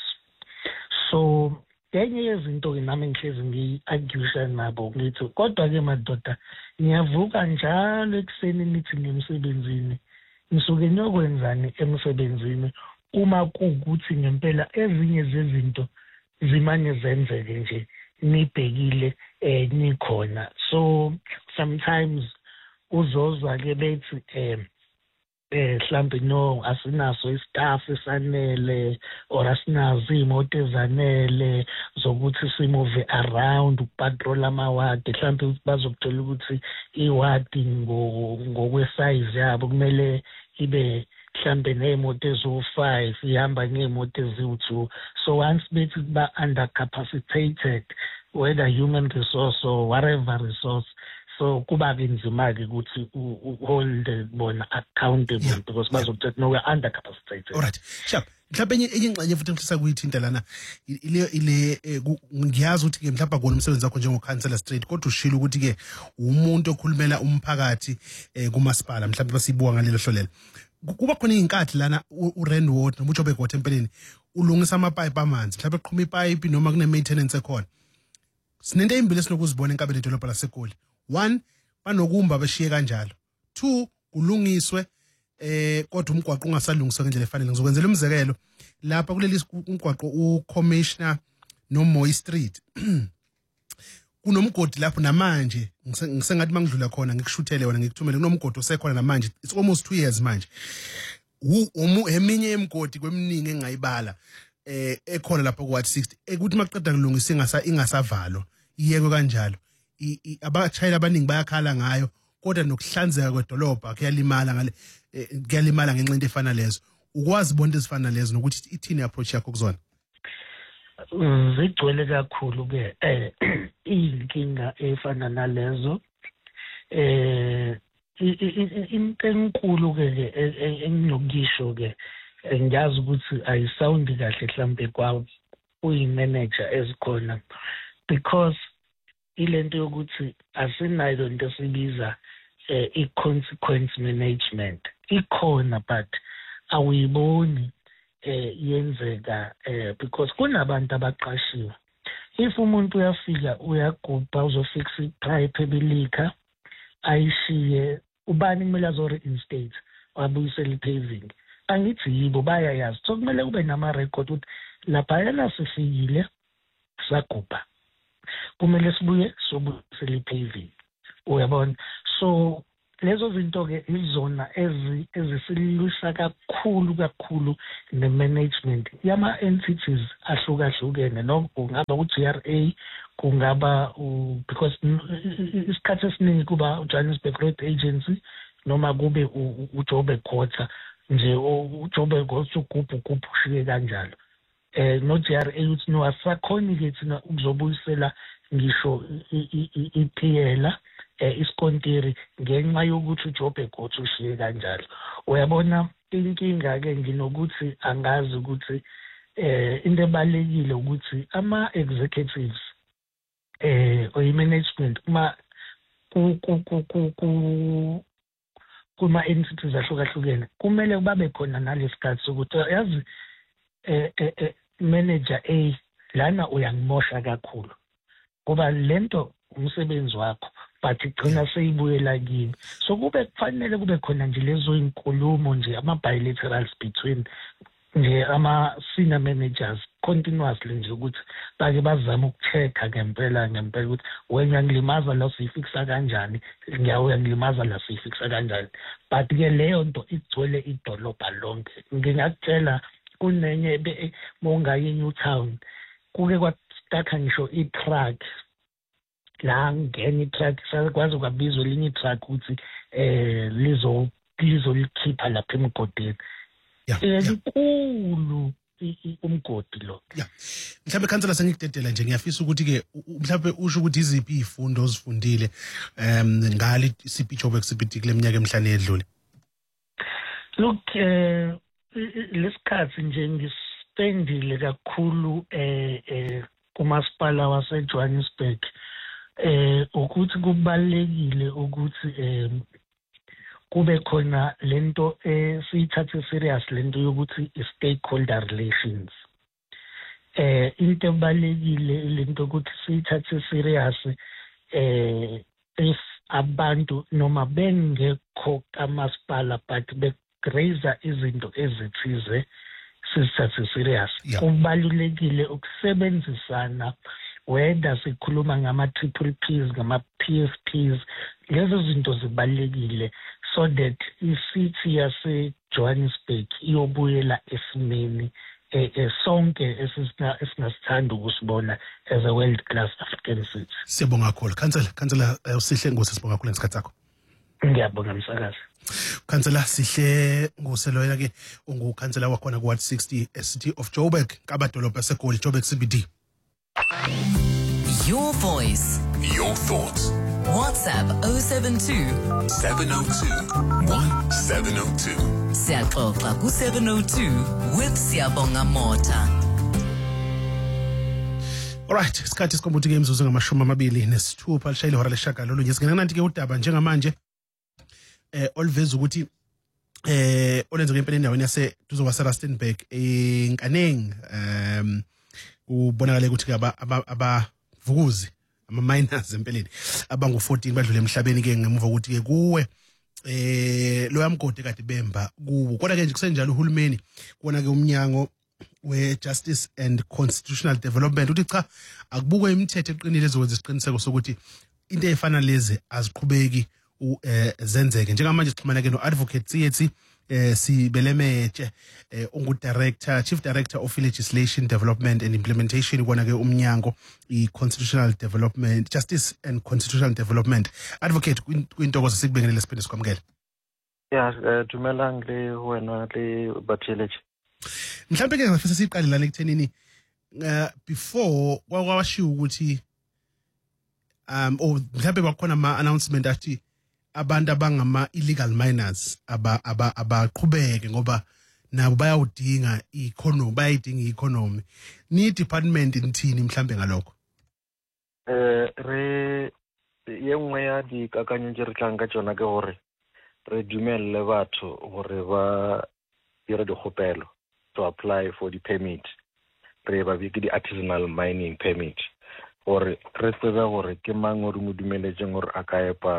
Speaker 16: So enye yezinto-ke nami ngihlezi ngiyi-argusha nabo ngithi kodwa-ke madoda niyavuka njalo ekuseni nithi nemsebenzini nisuke niyokwenzani emsebenzini uma kuwukuthi ngempela ezinye zezinto zimane zenzeke nje nibhekile um nikhona. So sometimes uzozwa-ke bethi um eh mhlambe no asinaso istaff esanele or asinazo imoto ezanele zokuthi simove around ukupatrol amawadi mhlambe bazokuthola ukuthi iwadi ngokwesize yabo kumele ibe mhlambe nemoto ezo five ihamba ngemoto eziwu two so once bethi ba under capacitated whether human resource or whatever resource so kuba kunzima-ke ukuthi uhold bona accountable yeah. Because bazokuthetha no we're under capacitated.
Speaker 11: Alright, sharp. Mhlawumbe enye enye ingxenye futhi ngifisa kuyithinta lana ile ile ngiyazi ukuthi ke mhlawumbe akona umsebenzi wakho njengokhansela straight kodwa ushilo ukuthi ke umuntu okhulumela umphakathi kumasipala mhlawumbe basibuka ngalelo hlolela. Kuba khona inkathi lana uRand Water noma uJobe Gothe empeleni ulungisa amapipe amanzi mhlawumbe eqhuma ipipe noma kune maintenance ekhona. Sinento ezimbili esinokuzibona enkabeni edolobha laseGoli. One, banokumba beshiye kanjalo. Two, kulungiswe eh kodwa umgwaqo ungasalungiswa ngendlela efanele. Ngizokwenzela umzekelo lapha kuleli umgwaqo uCommissioner noMoy Street. Kunomgodi lapho namanje ngisengathi mangidlula khona ngikushuthele wena ngikuthumele kunomgodi osekhona namanje. It's almost two years manje. Umu eminye emgodi kweminingi engayibala eh ekhona lapha ku Ward sixty ekuthi maqeda kulungisa ingasa ingasavalo iyeke kanjalo. Abashayeli abaningi bayakhala ngayo kodwa nokuhlanzeka kwedolobha kuyalimala ngale kuyalimala ngenxa into efana lezo. Ukwazi bonke ezifana lezo nokuthi ithini approach yakho kuzona?
Speaker 16: Zigcwele kakhulu ke eh inkinga efana nalezo eh into enkulu ke enginokusho ke ngiyazi ukuthi ayisawundi kahle mhlambe kwa uyimanager ezikhona because ilento yokuthi asinayo into esibiza eh, i-consequence management ikhona but awuyiboni eh, yenzeka eh, because kunabantu abaqashiwe. If umuntu uyafika uyagubha uzofixa ipipe ebilika ayishiye ubani kumele azo-reinstate wabuyisela i-paving angithi yibo bayayazi so kumele kube nama-record ukuthi laphayana sifikile sagubha kumele sibuye sobuyisela i-paving uyabona so lezo zinto-ke izona ezisilwisa kakhulu kakhulu ne-management yama-entities ahlukahlukene noma kungaba u-G R A kungaba because isikhathi esiningi kuba uJohannesburg Road Agency noma kube uJoburg Quarter nje uJoburg Quarter ugubhu ugubhu ushiye kanjalo eh no-G R A uthi no asakhoni-ke thina ukuzobuyisela ngisho iphiyela eh iskontiri ngenxa yokuthi uJoburg Quarter ushiye kanjalo uyabona inkinga ke nginokuthi angazi ukuthi eh into ebalekile ukuthi ama executives eh oyi management uma ku ku ku ku kuma entities ahlukahlukene kumele babe khona nalesikhathi sokuthi yazi eh manager A lana uyangimosha kakhulu ngoba lento umsebenzi wakho but igcina seyibuyela kimi so kube kufanele kube khona nje lezo inkulumo nje ama bilaterals between nje ama senior managers continuously nje ukuthi bake bazama ukuchecka ngempela ngempela ukuthi wena ngilimaza la sifixa kanjani ngiyawe ngilimaza la sifixa kanjani but ke leyo nto igcwele idolobha lonke ngingakutshela kunenye mongaye New Town kuke kwataka ngisho i-truck la ngene i-truck sakwazi kwabizwa linye i-truck ukuthi eh lizo lizolikhipha lapha emgodini elikhulu umgodi lo
Speaker 11: yeah mhlawumbe kansela sengikudedela nje ngiyafisa ukuthi ke mhlawumbe usho ukuthi iziphi izifundo ozifundile em ngali C P Joburg C B D kule minyaka emihlanu edlule
Speaker 16: look eh lesikhathi nje ngispendile kakhulu eh eh kumasipala waseJohannesburg eh ukuthi kubalekile ukuthi eh kube khona lento esiyithathe serious lento yokuthi stakeholder relations eh into ebalekile lento ukuthi siyithathe serious eh if abantu noma bengekho kamasipala but begrazer izinto ezithize sisithathe serious kubalulekile ukusebenzisana whether sikhuluma ngama triple Ps ngama P F Ps lezo zinto zibalekile so that i-city yase Johannesburg iyobuyela esimeni eh sonke esingasithanda ukusibona as a world class African city.
Speaker 11: Siyabonga kakhulu kansela kansela usihle ngosi sibonga kakhulu ngesikhathi sakho.
Speaker 16: Ngiyabonga msakazi.
Speaker 11: Kansela sihle ngoseloyena ke ungukhansela wakhona ku Ward sixty City of Joburg kabadolobha seGoli Joburg C B D.
Speaker 10: Your voice,
Speaker 4: your thoughts.
Speaker 10: WhatsApp oh seven two,
Speaker 4: seven oh two, one seven oh two.
Speaker 10: Siyaxoxa ku seven oh two with Siyabonga Mota.
Speaker 11: Alright, isikhathi sikombuthi ke imzuzu ngamashumi amabili nesithupha lishayile hora leshaka lolu nje singena nanti ke udaba njengamanje eh oliveza ukuthi eh olenzeke empeleni endaweni yase duzo kwase Rustenburg enkaneng um ubonakala ukuthi ke abavukuzi ama miners empeleni abangu fourteen badlule emhlabeni ke ngemuva ukuthi ke kuwe eh lo yamgodi kade bemba kuwo kodwa ke nje kusenjalo uhulumeni kuona ke umnyango we Justice and Constitutional Development uthi cha akubukwe imithetho eqinile ezokwenza isiqiniseko sokuthi into efana lezi aziqhubeki zenzeke njengamanje sixhumana ke no advocate Tsietsi eh Sibelemeche eh ungu director chief director of legislation development and implementation kona ke umnyango I constitutional development justice and constitutional development advocate kwintokozo sikubengele siphinde sikwamukele.
Speaker 17: Yeah dumela ngile wena le batheleje
Speaker 11: mhlawumbe ke ngafisa siqale lana ekuthenini before kwawashiya ukuthi um oh mhlawumbe bakhona ama announcement athi abantu abangama illegal miners aba abaqhubeke ngoba nabo bayawudinga economy bayidinga economy ni department nithini mhlambe ngalokho
Speaker 17: eh re yengwe ya di kakanyo nje re tlanga tsona ke hore re dumelle batho hore ba dire dikgopelo to apply for the permit re ba biki di artisanal mining permit hore re tseba hore ke mang o re mo dumeletseng hore a ka epa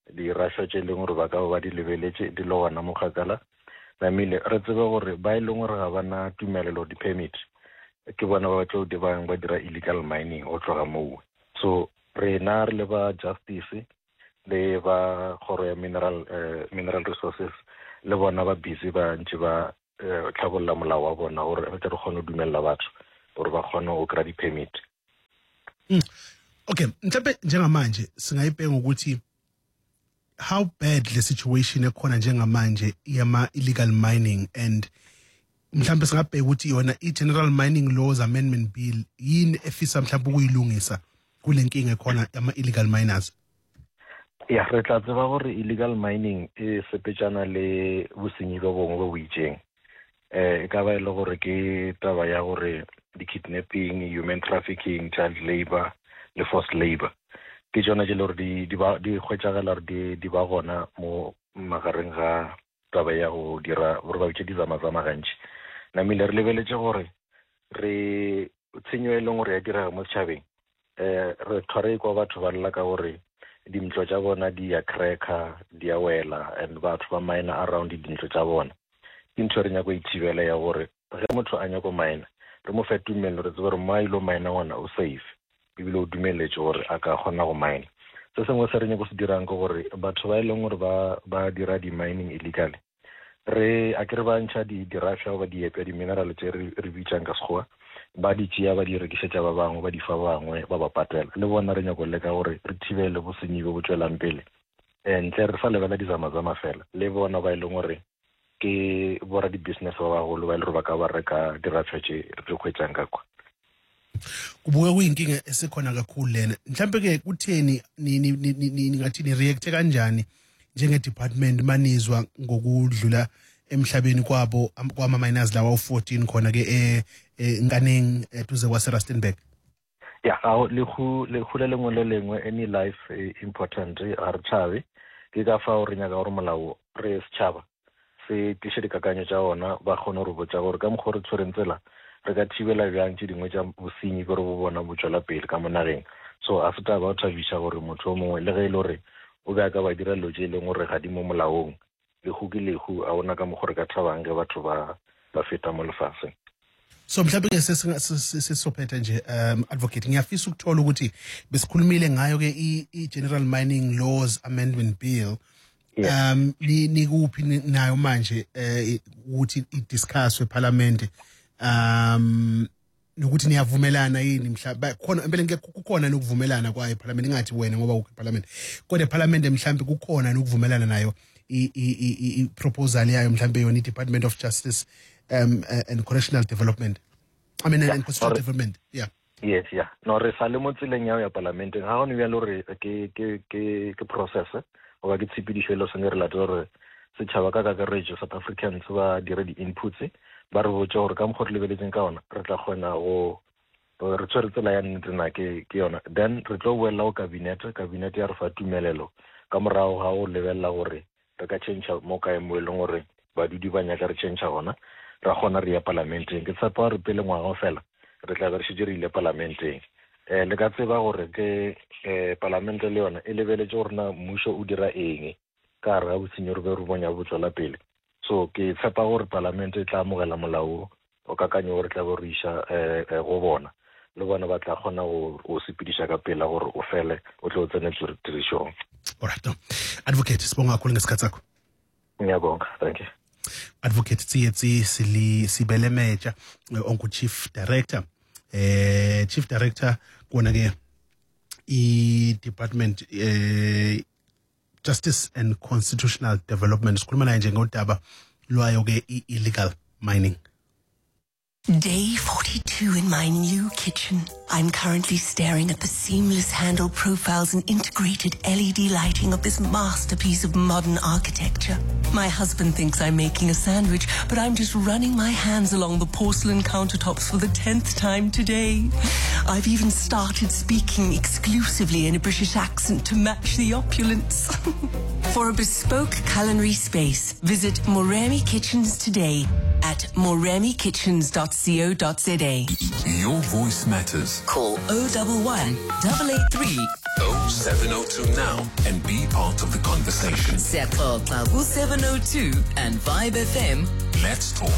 Speaker 17: di rasha tse leng gore ba ka ba di lebeletse di le gona mo kgakala namile re tsebe gore ba e leng gore ga bana tumelelo di-permit ke bona ba batlo di bang ba dira illegal mining o tloga moo. So rena re le ba justice le ba kgoro ya mineral uh, mineral resources le bona ba busy ba ntse ba uh, tlhabolla molao wa bona gore re tle re kgone go dumella batho gore ba kgone go kry di-permit.
Speaker 11: Mm. Okay, mhlawumbe njengamanje singayibheka ukuthi how bad the situation ekhona njengamanje yama illegal mining, and mhlawumbe singabheka ukuthi yona i-General Mining Laws Amendment Bill yini efisa mhlawumbe ukuyilungisa kule nkinga ekhona yama illegal miners.
Speaker 17: Ya re tla tseba gore illegal mining e sepetšana le bosenyi ba bongwe bo bo itseng. Eh e ka ba ile gore ke taba ya gore di-kidnapping, human trafficking, child labor le forced labor ke tsona tse le gore di di ba di kgwetšagala di di ba gona mo magareng ga taba ya go dira gore ba itse di zamazama gantši. Namile re lebeletse gore re tshenyo e leng gore ya dira mo setšhabeng eh re thware kwa batho ba lla ka gore dintlo tša bona di ya cracker di ya wela and batho ba mine around dintlo tša bona. Ke ntho re nyako ithibela ya gore ge motho a nyako mine re mo fe tumelo re tsebe gore ma ilo mine ona o safe ebile o dumeletse gore a ka kgona go mine. Se sengwe se re nyako se dirang ke gore batho ba e leng gore ba ba dira di-mining illegally re a ke re ba ntšha di-dirafša ba di epya di-mineral tse re bitsang ka sekgowa ba di tšea ba di rekišetša ba bangwe ba di fa bangwe ba ba patela le bona re nyako leka gore re thibele bosenyi bo bo tswelang pele ntle re sa lebela dizamazama fela le bona ba e leng gore ke bora di-business ba bagolo ba e le gore ba ka ba reka dirafša tše re kgwetsang ka kwa.
Speaker 11: Kubuke kuyinkinga esekhona kakhulu lena. Mhlambe ke kutheni ningathi ni react kanjani njenge department manizwa ngokudlula emhlabeni kwabo kwama miners lawa u fourteen khona ke eh Nkaneng tuze kwa Rustenburg?
Speaker 17: Ya ha le khu le khule lengwe le lengwe any life important a re tšhabe ke ka fa o re nyaka gore molao re setšhaba se tliše dikakanyo tša ona ba kgone go botsa gore ka mokgwa re tshwereng tsela re ka thibela bjang tše dingwe tša bosenyi gore bo bona bo tšwela pele ka monageng. So a se taba o thabiša gore motho o mongwe le ge e le gore o be a ka ba dira dilo tše e leng gore ga di mo molaong lehu ke lehu a ona ka mokgwa re ka thabang ge batho ba ba feta mo lefatsheng.
Speaker 11: So mhlawumbe ke sesophetha nje um advocate ngiyafisa ukuthola ukuthi besikhulumile ngayo ke i-General Mining Laws Amendment Bill um ni kuphi nayo manje ukuthi idiscusswe eParliament um nokuthi niyavumelana yini mhlawumbe khona empela ngeke kukhona nokuvumelana kwayo eParliament ngathi wena ngoba ukho eParliament kodwa eParliament mhlawumbe kukhona nokuvumelana nayo i proposal yayo mhlawumbe yona iDepartment of Justice um uh, and Correctional Development I mean yeah, and Constitutional Development yeah
Speaker 17: yes yeah no re sa le mo tseleng ya ya Parliament ga go ne bja le re ke ke ke ke process o ga ke tshepedišelo se ne re latela gore setšhaba ka kakaretšo South Africans ba dire di-inputs ba re botse gore ka mokgwa re lebeletseng ka ona re tla kgona go re tshwere tsela ya nnete na ke ke yona then re tlo boela go cabinet cabinet ya re fa tumelelo ka morago ga go lebelela gore re ka change mo kae mo e leng gore badudi ba nyaka re change gona ra kgona re ya parlamenteng ke tshepa re pele ngwaga fela re tla re shidirile parlamenteng eh le ka tseba gore ke eh parlamente le yona e lebeletse gore na mmušo o dira eng ka re ga bosenyi re be re bonya bo tswela pele. So ke tshepa gore parlamente e tla amogela molao o kakanyo gore tla bo re isha eh go bona le bona ba tla kgona go sepediša ka pela gore o fele o tle o tsene tirisong.
Speaker 11: Alright, advocate sibonga kakhulu ngesikhathi sakho.
Speaker 17: Ngiyabonga, thank you.
Speaker 11: Advocate Tsietsi Sili Sibelemeja onku Chief Director eh Chief Director kona ke i Department eh Justice and Constitutional Development sikhuluma naye nje ngodaba lwayo ke illegal mining.
Speaker 18: Day forty-two in my new kitchen. I'm currently staring at the seamless handle profiles and integrated L E D lighting of this masterpiece of modern architecture. My husband thinks I'm making a sandwich, but I'm just running my hands along the porcelain countertops for the tenth time today. I've even started speaking exclusively in a British accent to match the opulence. For a bespoke culinary space, visit Moremi Kitchens today at moremi kitchens dot co dot za.
Speaker 4: Your voice matters.
Speaker 10: Call oh one one, eight eight three,
Speaker 4: oh seven oh two now and be part of the conversation.
Speaker 10: Siyaxoxa ku seven oh two and Vibe F M.
Speaker 4: Let's talk.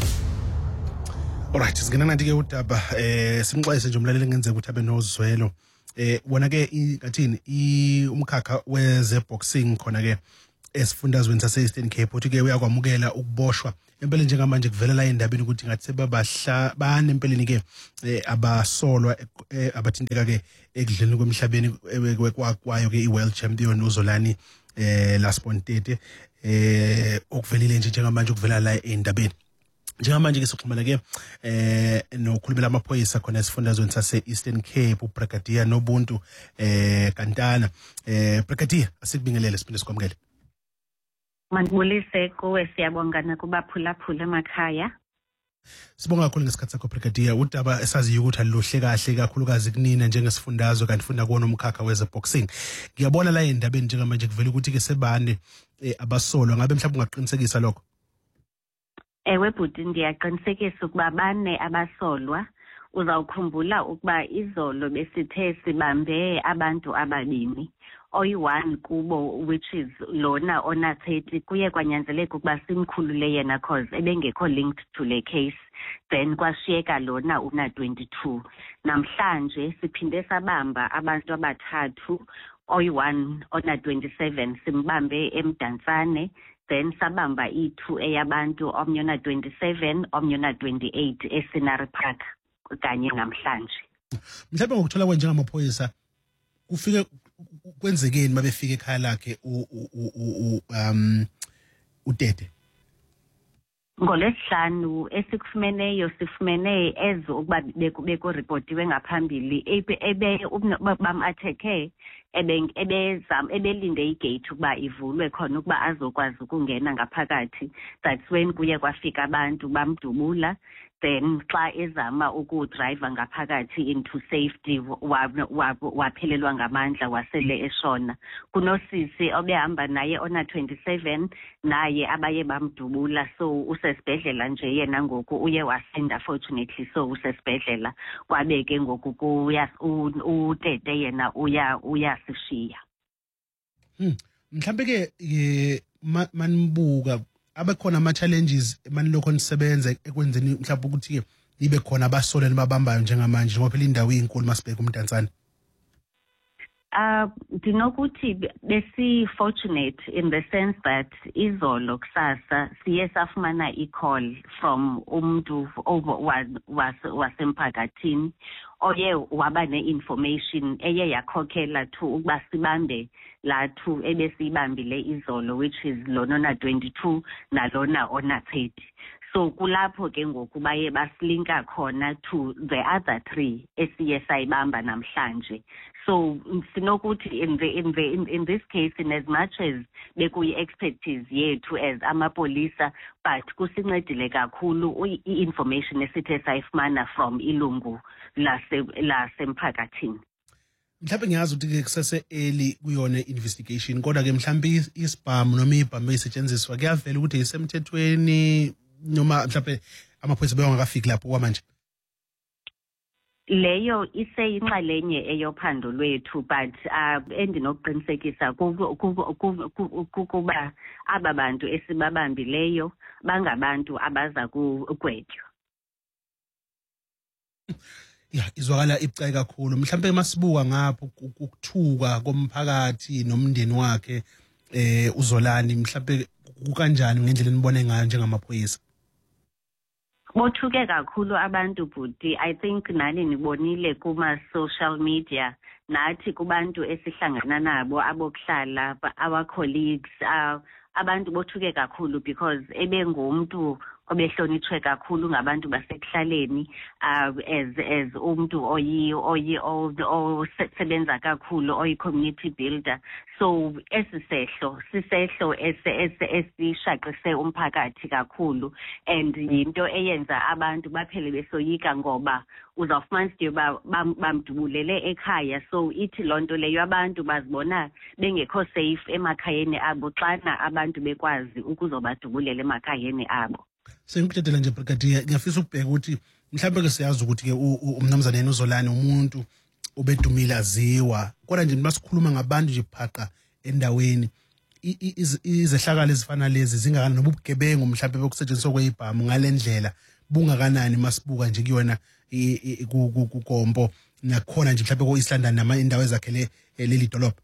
Speaker 11: Alright, singena nathi ke udaba eh simxwayise nje umlaleli ngenzeka ukuthi abe nozwelo. Eh wona ke ngathini i umkhakha weze boxing khona ke esifundazweni sase Eastern Cape uthi ke uyakwamukela ukuboshwa empela njengamanje kuvelela indabeni ukuthi ngathi sebabahla bane empeleni ke abasolwa abathinteka ke ekudleni kwemhlabeni kwakwayo ke iWorld Champion uZolani eh laSpontete eh okuvelile nje njengamanje ukuvela la endabeni. Njengamanje ke soxhumana ke eh nokhulumela amaphoyisa khona esifundazweni sase Eastern Cape uBrigadier Nobuntu eh Kantana eh Brigadier asikubingelele siphinde sikwamukele.
Speaker 19: Manibulise kuwe siyabonga nakubaphulaphula emakhaya.
Speaker 11: Sibonga kakhulu ngesikhathi sakho Brigadier. Udaba esaziyo ukuthi aluhle kahle kakhulukazi kunina njengesifundazwe kanti funda kuona umkhakha weze boxing. Ngiyabona la endabeni njengamanje kuvela ukuthi ke sebane abasolwa ngabe mhlawumbe ungaqinisekisa lokho.
Speaker 19: Ewe bhuti ndiyaqinisekisa ukuba bane abasolwa. Uzawukhumbula ukuba izolo besithe sibambe abantu ababini. Oyi-one kubo which is lona ona thirty kuye kwanyanzeleka ukuba simkhulule yena cause ebengekho linked to le case, then kwashiyeka lona una twenty-two. Namhlanje siphinde sabamba abantu abathathu, oyi-one ona twenty-seven simbambe eMdantsane, then sabamba i-two eyabantu omnye ona twenty-seven omnye ona twenty-eight eScenery Park kanye namhlanje.
Speaker 11: Mhlawumbe ngokuthola kwenye njengamaphoyisa kufike kwenzekeni mabefika ekhaya lakhe um uTete?
Speaker 19: Ngolesihlanu esikufumeneyo sifumene ezo ukuba beko reportiwe ngaphambili ebe bamatheke ebezam ebelinde igate ukuba ivulwe khona ukuba azokwazi ukungena ngaphakathi. That's when kuye kwafika abantu bamdubula, then xa ezama ukudrive ngaphakathi into safety waphelelwa ngamandla wasele eshona. Kunosisi obehamba naye ona twenty-seven naye abaye bamdubula, so usesibhedlela nje yena ngoku uye wasinda fortunately, so usesibhedlela kwabeke ngoku kuya uTete yena uya uyasishiya.
Speaker 11: Hmm. Mhlambe ke manibuka abekhona ama challenges manilokho nisebenza ekwenzeni mhlawumbe ukuthi nibe khona abasoleni babambayo njengamanje ngoba phela indawo inkulu masibheka uMdantsane.
Speaker 19: Uh, dinokuthi besi fortunate in the sense that izolo kusasa siye safumana i-call from umuntu wasemphakathini oye waba ne-information eye yakhokhela to ukuba sibambe lathu ebesiyibambile izolo, which is lona ona twenty-two nalona ona thirty. So kulapho ke ngoku baye basilinka khona to the other three esiye sayibamba namhlanje. So sinokuthi in the in the in, in this case, in as much as bekuyi expertise yethu as amapolisa, but kusincedile kakhulu i-information esithe sayifumana from ilungu lase lasemphakathini.
Speaker 11: Mhlawumbe ngiyazi ukuthi ke kusase early kuyona investigation kodwa ke mhlawumbe isibhamu noma ibhamu esetshenziswa kuyavela ukuthi isemthethweni noma mhlawumbe amaphoyisa bewangakafiki lapho kwamanje.
Speaker 19: Leyo iseyinxalenye eyophando lwethu, but uh, endinokuqinisekisa kukuba aba bantu esibabambileyo bangabantu abaza kugwetywa.
Speaker 11: Ya izwakala ibucayi kakhulu. Mhlawumbe masibuka ngapho ukuthuka komphakathi nomndeni wakhe eh uZolani mhlawumbe kukanjani ngendlela enibone ngayo njengamaphoyisa?
Speaker 19: Bothuke kakhulu abantu bhuti. I think nani nibonile kuma social media nathi kubantu esihlangana nabo abokuhlala our colleagues uh, abantu bothuke kakhulu because ebengumuntu obehlonitshwe kakhulu ngabantu basekuhlaleni uh, as as umuntu oyi oyi osebenza kakhulu oyi community builder. So esisehlo sisehlo esishaqise umphakathi kakhulu, and into eyenza abantu baphele besoyika ngoba uzawufumana ukuthi bamdubulele ekhaya. So ithi lonto leyo abantu bazibona bengekho safe emakhayeni abo xana abantu bekwazi ukuzobadubulela emakhayeni abo.
Speaker 11: Sengikuthethela nje Brigadier, ngiyafisa ukubheka ukuthi mhlawumbe ke siyazi ukuthi ke umnumzane uZolani umuntu ubedumile aziwa kodwa nje masikhuluma ngabantu nje phaqa endaweni izehlakalo ezifana lezi zingakana nobugebengu mhlawumbe bokusetshenziswa kwezibhamu ngalendlela bungakanani masibuka nje kuyona kukompo nakhona nje mhlawumbe ko East London nama indawo ezakhele leli dolobha.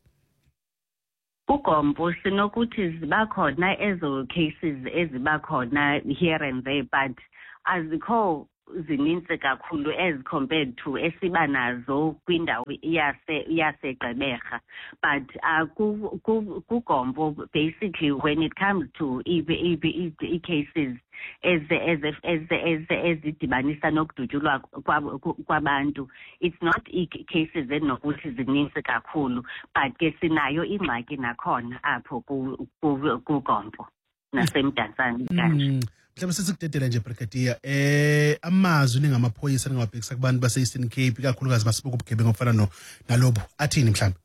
Speaker 19: Ugompo sinokuthi ziba khona ezo cases eziba khona here and there, but azikho zininzi kakhulu as compared to esiba nazo kwindawo yase yaseGqeberha. But uh, kugompo basically when it comes to i cases as as as as ezidibanisa nokudutyulwa kwabantu, it's not cases enokuthi zininzi kakhulu, but ke sinayo ingxaki nakhona apho kugompo nasemdantsane kanje.
Speaker 11: Mhlawumbe sesikudedela nje Brigadier eh amazwi ningamaphoyisa ningabhekisa kubantu base Eastern Cape ikakhulukazi basibuka ubugebengu ofana no nalobo athini mhlawumbe.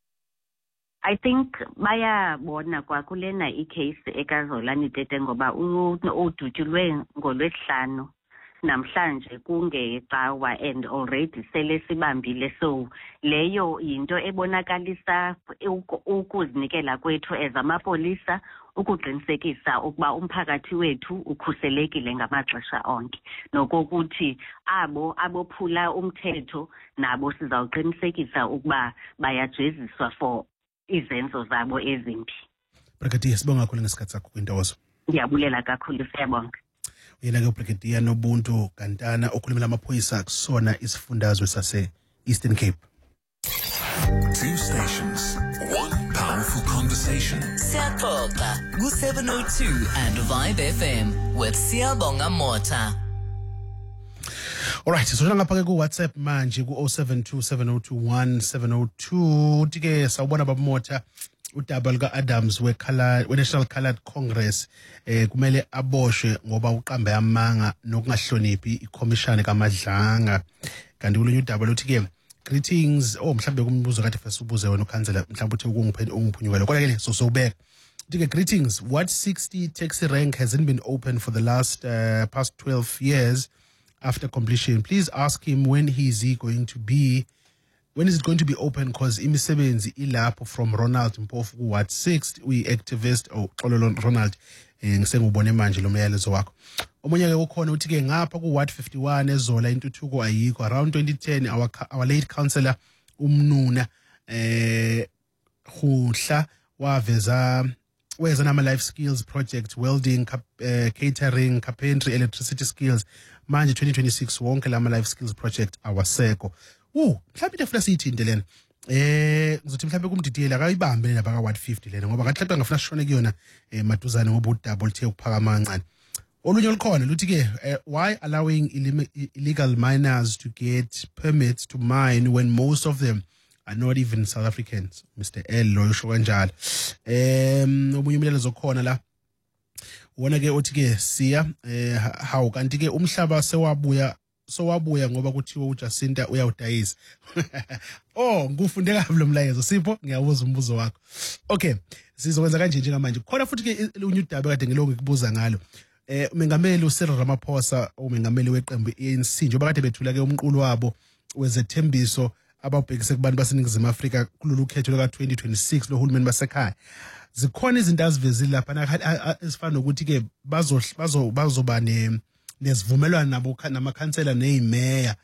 Speaker 19: I think bayabona kwakulena icase ekazolani Tete ngoba udutyulwe ngolwesihlanu namhlanje kungecawa and already sele sibambile, so leyo into ebonakalisa ukuzinikela kwethu as amapolisa ukuqinisekisa ukuba umphakathi wethu ukhuselekile ngamaxesha onke, nokokuthi abo abophula umthetho nabo sizawuqinisekisa ukuba bayajeziswa for izenzo zabo ezimbi.
Speaker 11: Brigadier sibonga kakhulu ngesikhathi sakho kwintozo.
Speaker 19: Ndiyabulela kakhulu, siyabonga.
Speaker 11: Uyena ke Brigadier Nobuntu Gantana okhulumela amaphoyisa kusona isifundazwe sase Eastern Cape.
Speaker 4: Two stations, one powerful conversation.
Speaker 10: Siyaxoxa ku seven oh two and Vibe F M with Siyabonga Mota.
Speaker 11: Alright, so ngapha ke ku WhatsApp manje ku oh seven two seven oh two one seven oh two tike sawubona babamota udaba lika Adams we Colored we National Colored Congress eh kumele aboshwe ngoba uqambe amanga nokungahloniphi iCommission kaMadlanga. Kanti kulunye udaba lothi ke greetings oh mhlambe kumbuzo kade fesa ubuze wena ukhansela mhlambe uthi ukungiphe ungiphunyukelwe kodwa ke so sobeka tike greetings. What sixty taxi rank hasn't been open for the last uh, past twelve years after completion? Please ask him when he is he going to be when is it going to be open, because imisebenzi ilapho from Ronald Mpofu ku Ward six we activist oh xololo Ronald eh ngisengubone manje lo myalezo wakho. Omunye ke ukhona uthi ke ngapha ku Ward fifty-one ezola intuthuko ayikho. Around twenty ten our our late councillor umnuna eh Khutla waveza weza nama life skills project welding uh, catering carpentry electricity skills manje twenty twenty-six wonke lama life skills project awaseko. Uh, mhlawumbe into siyithinte lena. Eh, ngizothi mhlawumbe kumdidiyela akayibambe lena baka Ward fifty lena ngoba kahlapha ngafuna sishone kuyona eh maduzane ngoba udouble lithe ukuphakama kancane. Olunye olukhona luthi ke why allowing illegal miners to get permits to mine when most of them are not even South Africans? Mister L lo yisho kanjalo. Em omunye umlelezo khona la. Wona ke uthi ke siya eh hawu kanti ke umhlaba sewabuya so wabuya ngoba kuthiwa uJacinta uyawudayisa. Oh, ngufunde kabi lo mlayezo Sipho, ngiyabuza umbuzo wakho. Okay, sizokwenza kanje njengamanje. Khona futhi ke unye udaba kade ngiloko ngikubuza ngalo. Eh umengameli uCyril Ramaphosa umengameli weqembu i-A N C njengoba kade bethula ke umqulo wabo wezethembiso ababhekise kubantu baseNingizimu Afrika kulolu khetho lika twenty twenty-six lohulumeni basekhaya. Zikhona izinto azivezile lapha ezifana nokuthi ke bazo bazo bazoba ne nesivumelwano nabo namakhansela nezimeya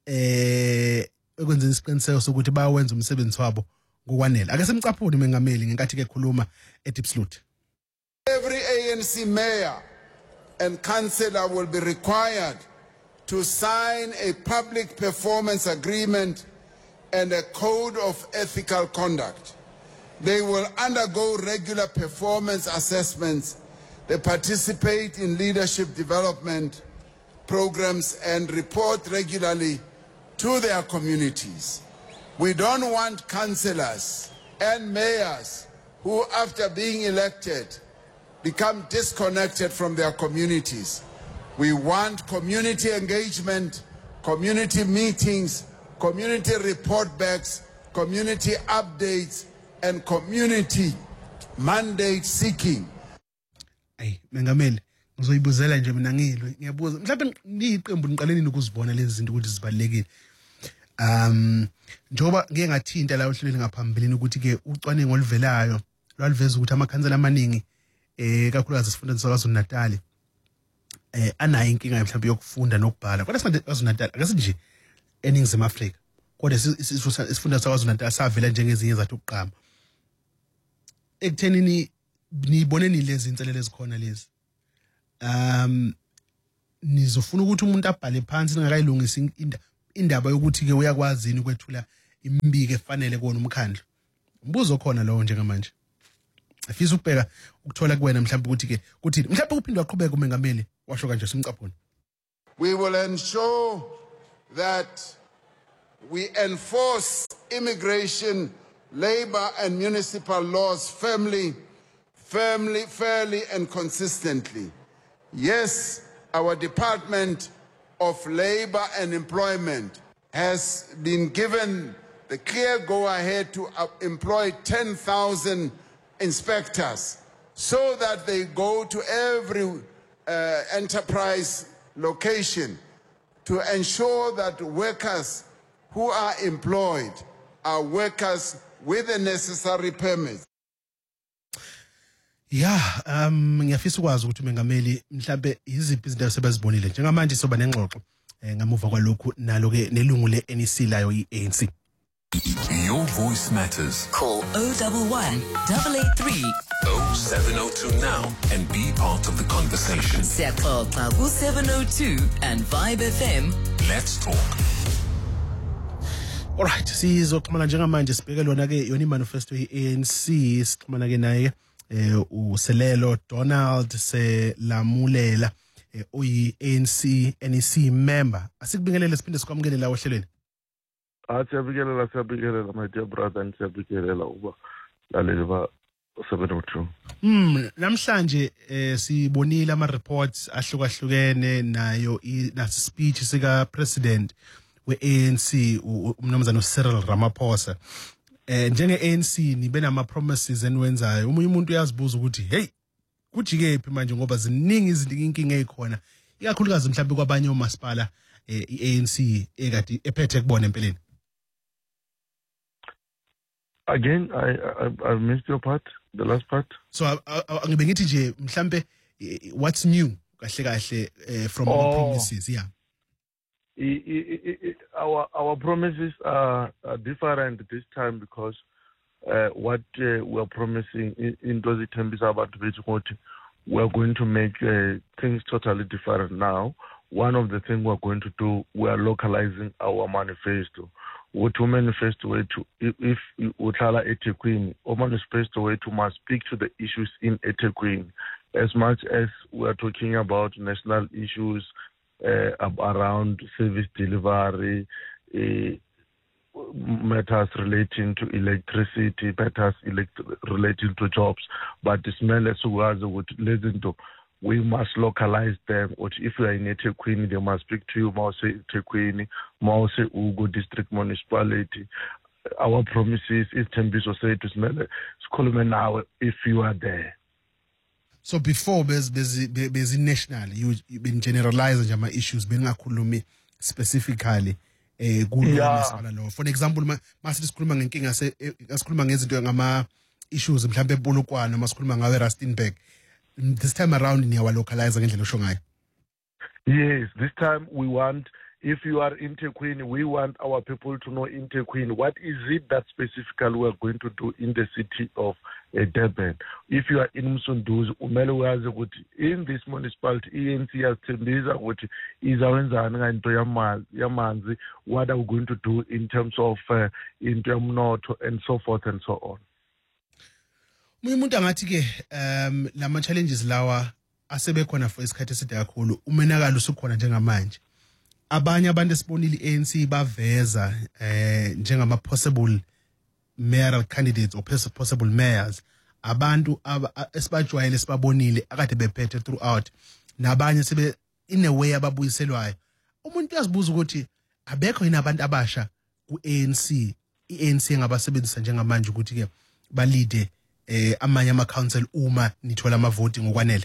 Speaker 11: eh ekwenzeni isiqiniseko sokuthi bayawenza umsebenzi wabo ngokwanele. Ake simcaphule mengameli ngenkathi ke khuluma eDeepsloot.
Speaker 8: Every A N C mayor and councillor will be required to sign a public performance agreement and a code of ethical conduct. They will undergo regular performance assessments. They participate in leadership development programs and report regularly to their communities. We don't want councillors and mayors who, after being elected, become disconnected from their communities. We want community engagement, community meetings, community report backs, community updates, and community mandate seeking.
Speaker 11: Ay, mengameli, ngizoyibuzela nje mina ngilwe. Ngiyabuza, mhlawumbe niyiqembu niqaleni ukuzibona lezi zinto ukuthi zibalekile. um njoba ngeke ngathinta la ohlelweni ngaphambilini ukuthi ke ucwaningo oluvelayo lwaliveza ukuthi amakhansela amaningi eh kakhulukazi esifundeni saKwaZulu Natal eh anayo inkinga mhlawumbe yokufunda nokubhala kodwa singathi KwaZulu Natal akasithi nje eningizimu Afrika kodwa isifunda saKwaZulu Natal savela njengezinye zathu ukuqhama ekuthenini niboneni lezi inselele ezikhona lezi um nizofuna ukuthi umuntu abhale phansi ningakayilungisa indaba yokuthi ke uyakwazini ukwethula imbiko efanele kuona umkhandlu umbuzo khona lowo njengamanje afisa ukubheka ukuthola kuwena mhlawumbe ukuthi ke kuthi mhlawumbe uphinde waqhubeka umengameli washo kanje simcaphuna.
Speaker 8: We will ensure that we enforce immigration, labor and municipal laws firmly, firmly, fairly and consistently. Yes, our Department of Labor and Employment has been given the clear go-ahead to employ ten thousand inspectors so that they go to every uh, enterprise location to ensure that workers who are employed are workers with the necessary permits.
Speaker 11: Yeah, um ngiyafisa ukwazi ukuthi umengameli mhlambe iziphi izinto esebezibonile njengamanje soba nengxoxo eh ngamuva kwalokhu nalo ke nelungu le N E C layo i-A N C.
Speaker 4: Your voice matters.
Speaker 10: Call oh one one, eight eight three,
Speaker 4: oh seven oh two now and be part of the conversation.
Speaker 10: Siyaxoxa ku seven oh two and Vibe F M.
Speaker 4: Let's talk.
Speaker 11: Alright, sizoxhumana njengamanje sibheke lona ke yona imanifesto ye-A N C sixhumana ke naye eh uSelelo Donald Selamulela eh oyi A N C N E C member asikubingelele siphinde sikwamukele la ohlelweni.
Speaker 20: Asiyabikelela siyabikelela my dear brother and siyabikelela uba laleli ba seven oh two.
Speaker 11: Hmm namhlanje eh sibonile ama reports ahlukahlukene nayo nasi speech sika president we-A N C umnumzana Cyril Ramaphosa. Eh njenge A N C nibe nama promises eniwenzayo umunye umuntu uyazibuza ukuthi hey kujike phi manje ngoba ziningi izinto inkinga ezikhona ikakhulukazi mhlawumbe kwabanye omasipala eh i-A N C ekade ephethe kubona empeleni.
Speaker 20: Again, I, I I missed your part, the last part.
Speaker 11: So ngibe ngithi nje mhlambe what's new kahle kahle from our promises, yeah.
Speaker 20: I, I, I, our our promises are, are different this time because uh, what uh, we are promising in those terms about we are going to make uh, things totally different now. One of the things we are going to do, we are localizing our manifesto. What to manifesto way to if Utala eThekwini, or manifesto way to must speak to the issues in eThekwini, as much as we are talking about national issues uh, around service delivery, uh, matters relating to electricity, matters elect- relating to jobs, but this matters was would listen to. We must localize them. Or if you are in eThekwini, they must speak to you. Mause eThekwini, Mause Ugo District Municipality. Our promises is Tembiso say to Smele, Skolome now if you are there.
Speaker 11: So before there's there's national, you you've been generalizing my issues, being a kulumi specifically. Eh,
Speaker 20: yeah.
Speaker 11: For example, ma masithi sikhuluma ngenkinga se asikhuluma ngezinto ngama issues mhlambe eBolokwane masikhuluma ngawe Rustenburg. This time around in our localizer ngendlela osho ngayo.
Speaker 20: Yes, this time we want, if you are in eThekwini, we want our people to know in eThekwini what is it that specifically we are going to do in the city of uh, Durban. If you are in Msunduzi, umele wazi ukuthi in this municipality E N C has thembisa ukuthi izawenzani ngento yamanzi, what are we going to do in terms of uh, into yomnotho and so forth and so on.
Speaker 11: Umuntu angathi ke um lama challenges lawa asebekhona for isikhathi eside kakhulu umenakalo usukhona njengamanje. Abanye abantu esibonile i-A N C baveza eh njengama possible mayoral candidates or possible mayors abantu esibajwayele sibabonile akade bephethe throughout nabanye sebe in a way ababuyiselwayo. Umuntu uyazibuza ukuthi abekho yini abantu abasha ku-A N C i-A N C ngabasebenzisa njengamanje ukuthi ke balide eh amanye ama council uma nithola ama voting ngokwanele.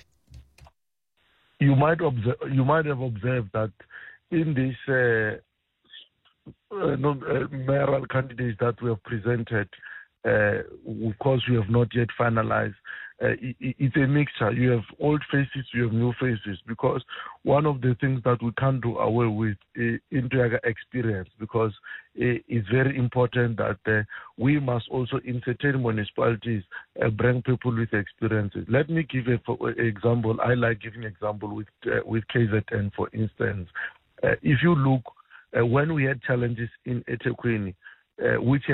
Speaker 20: You might observe, you might have observed that in this uh, uh, no, uh, mayoral candidates that we have presented, uh, of course, we have not yet finalized. Uh, it, it's a mixture. You have old faces, you have new faces, because one of the things that we can't do away with is Integra experience, because it's very important that uh, we must also, in certain municipalities, uh, bring people with experiences. Let me give an example. I like giving example with uh, with K Z N, for instance. Uh, if you look, uh, when we had challenges in eThekwini, uh, which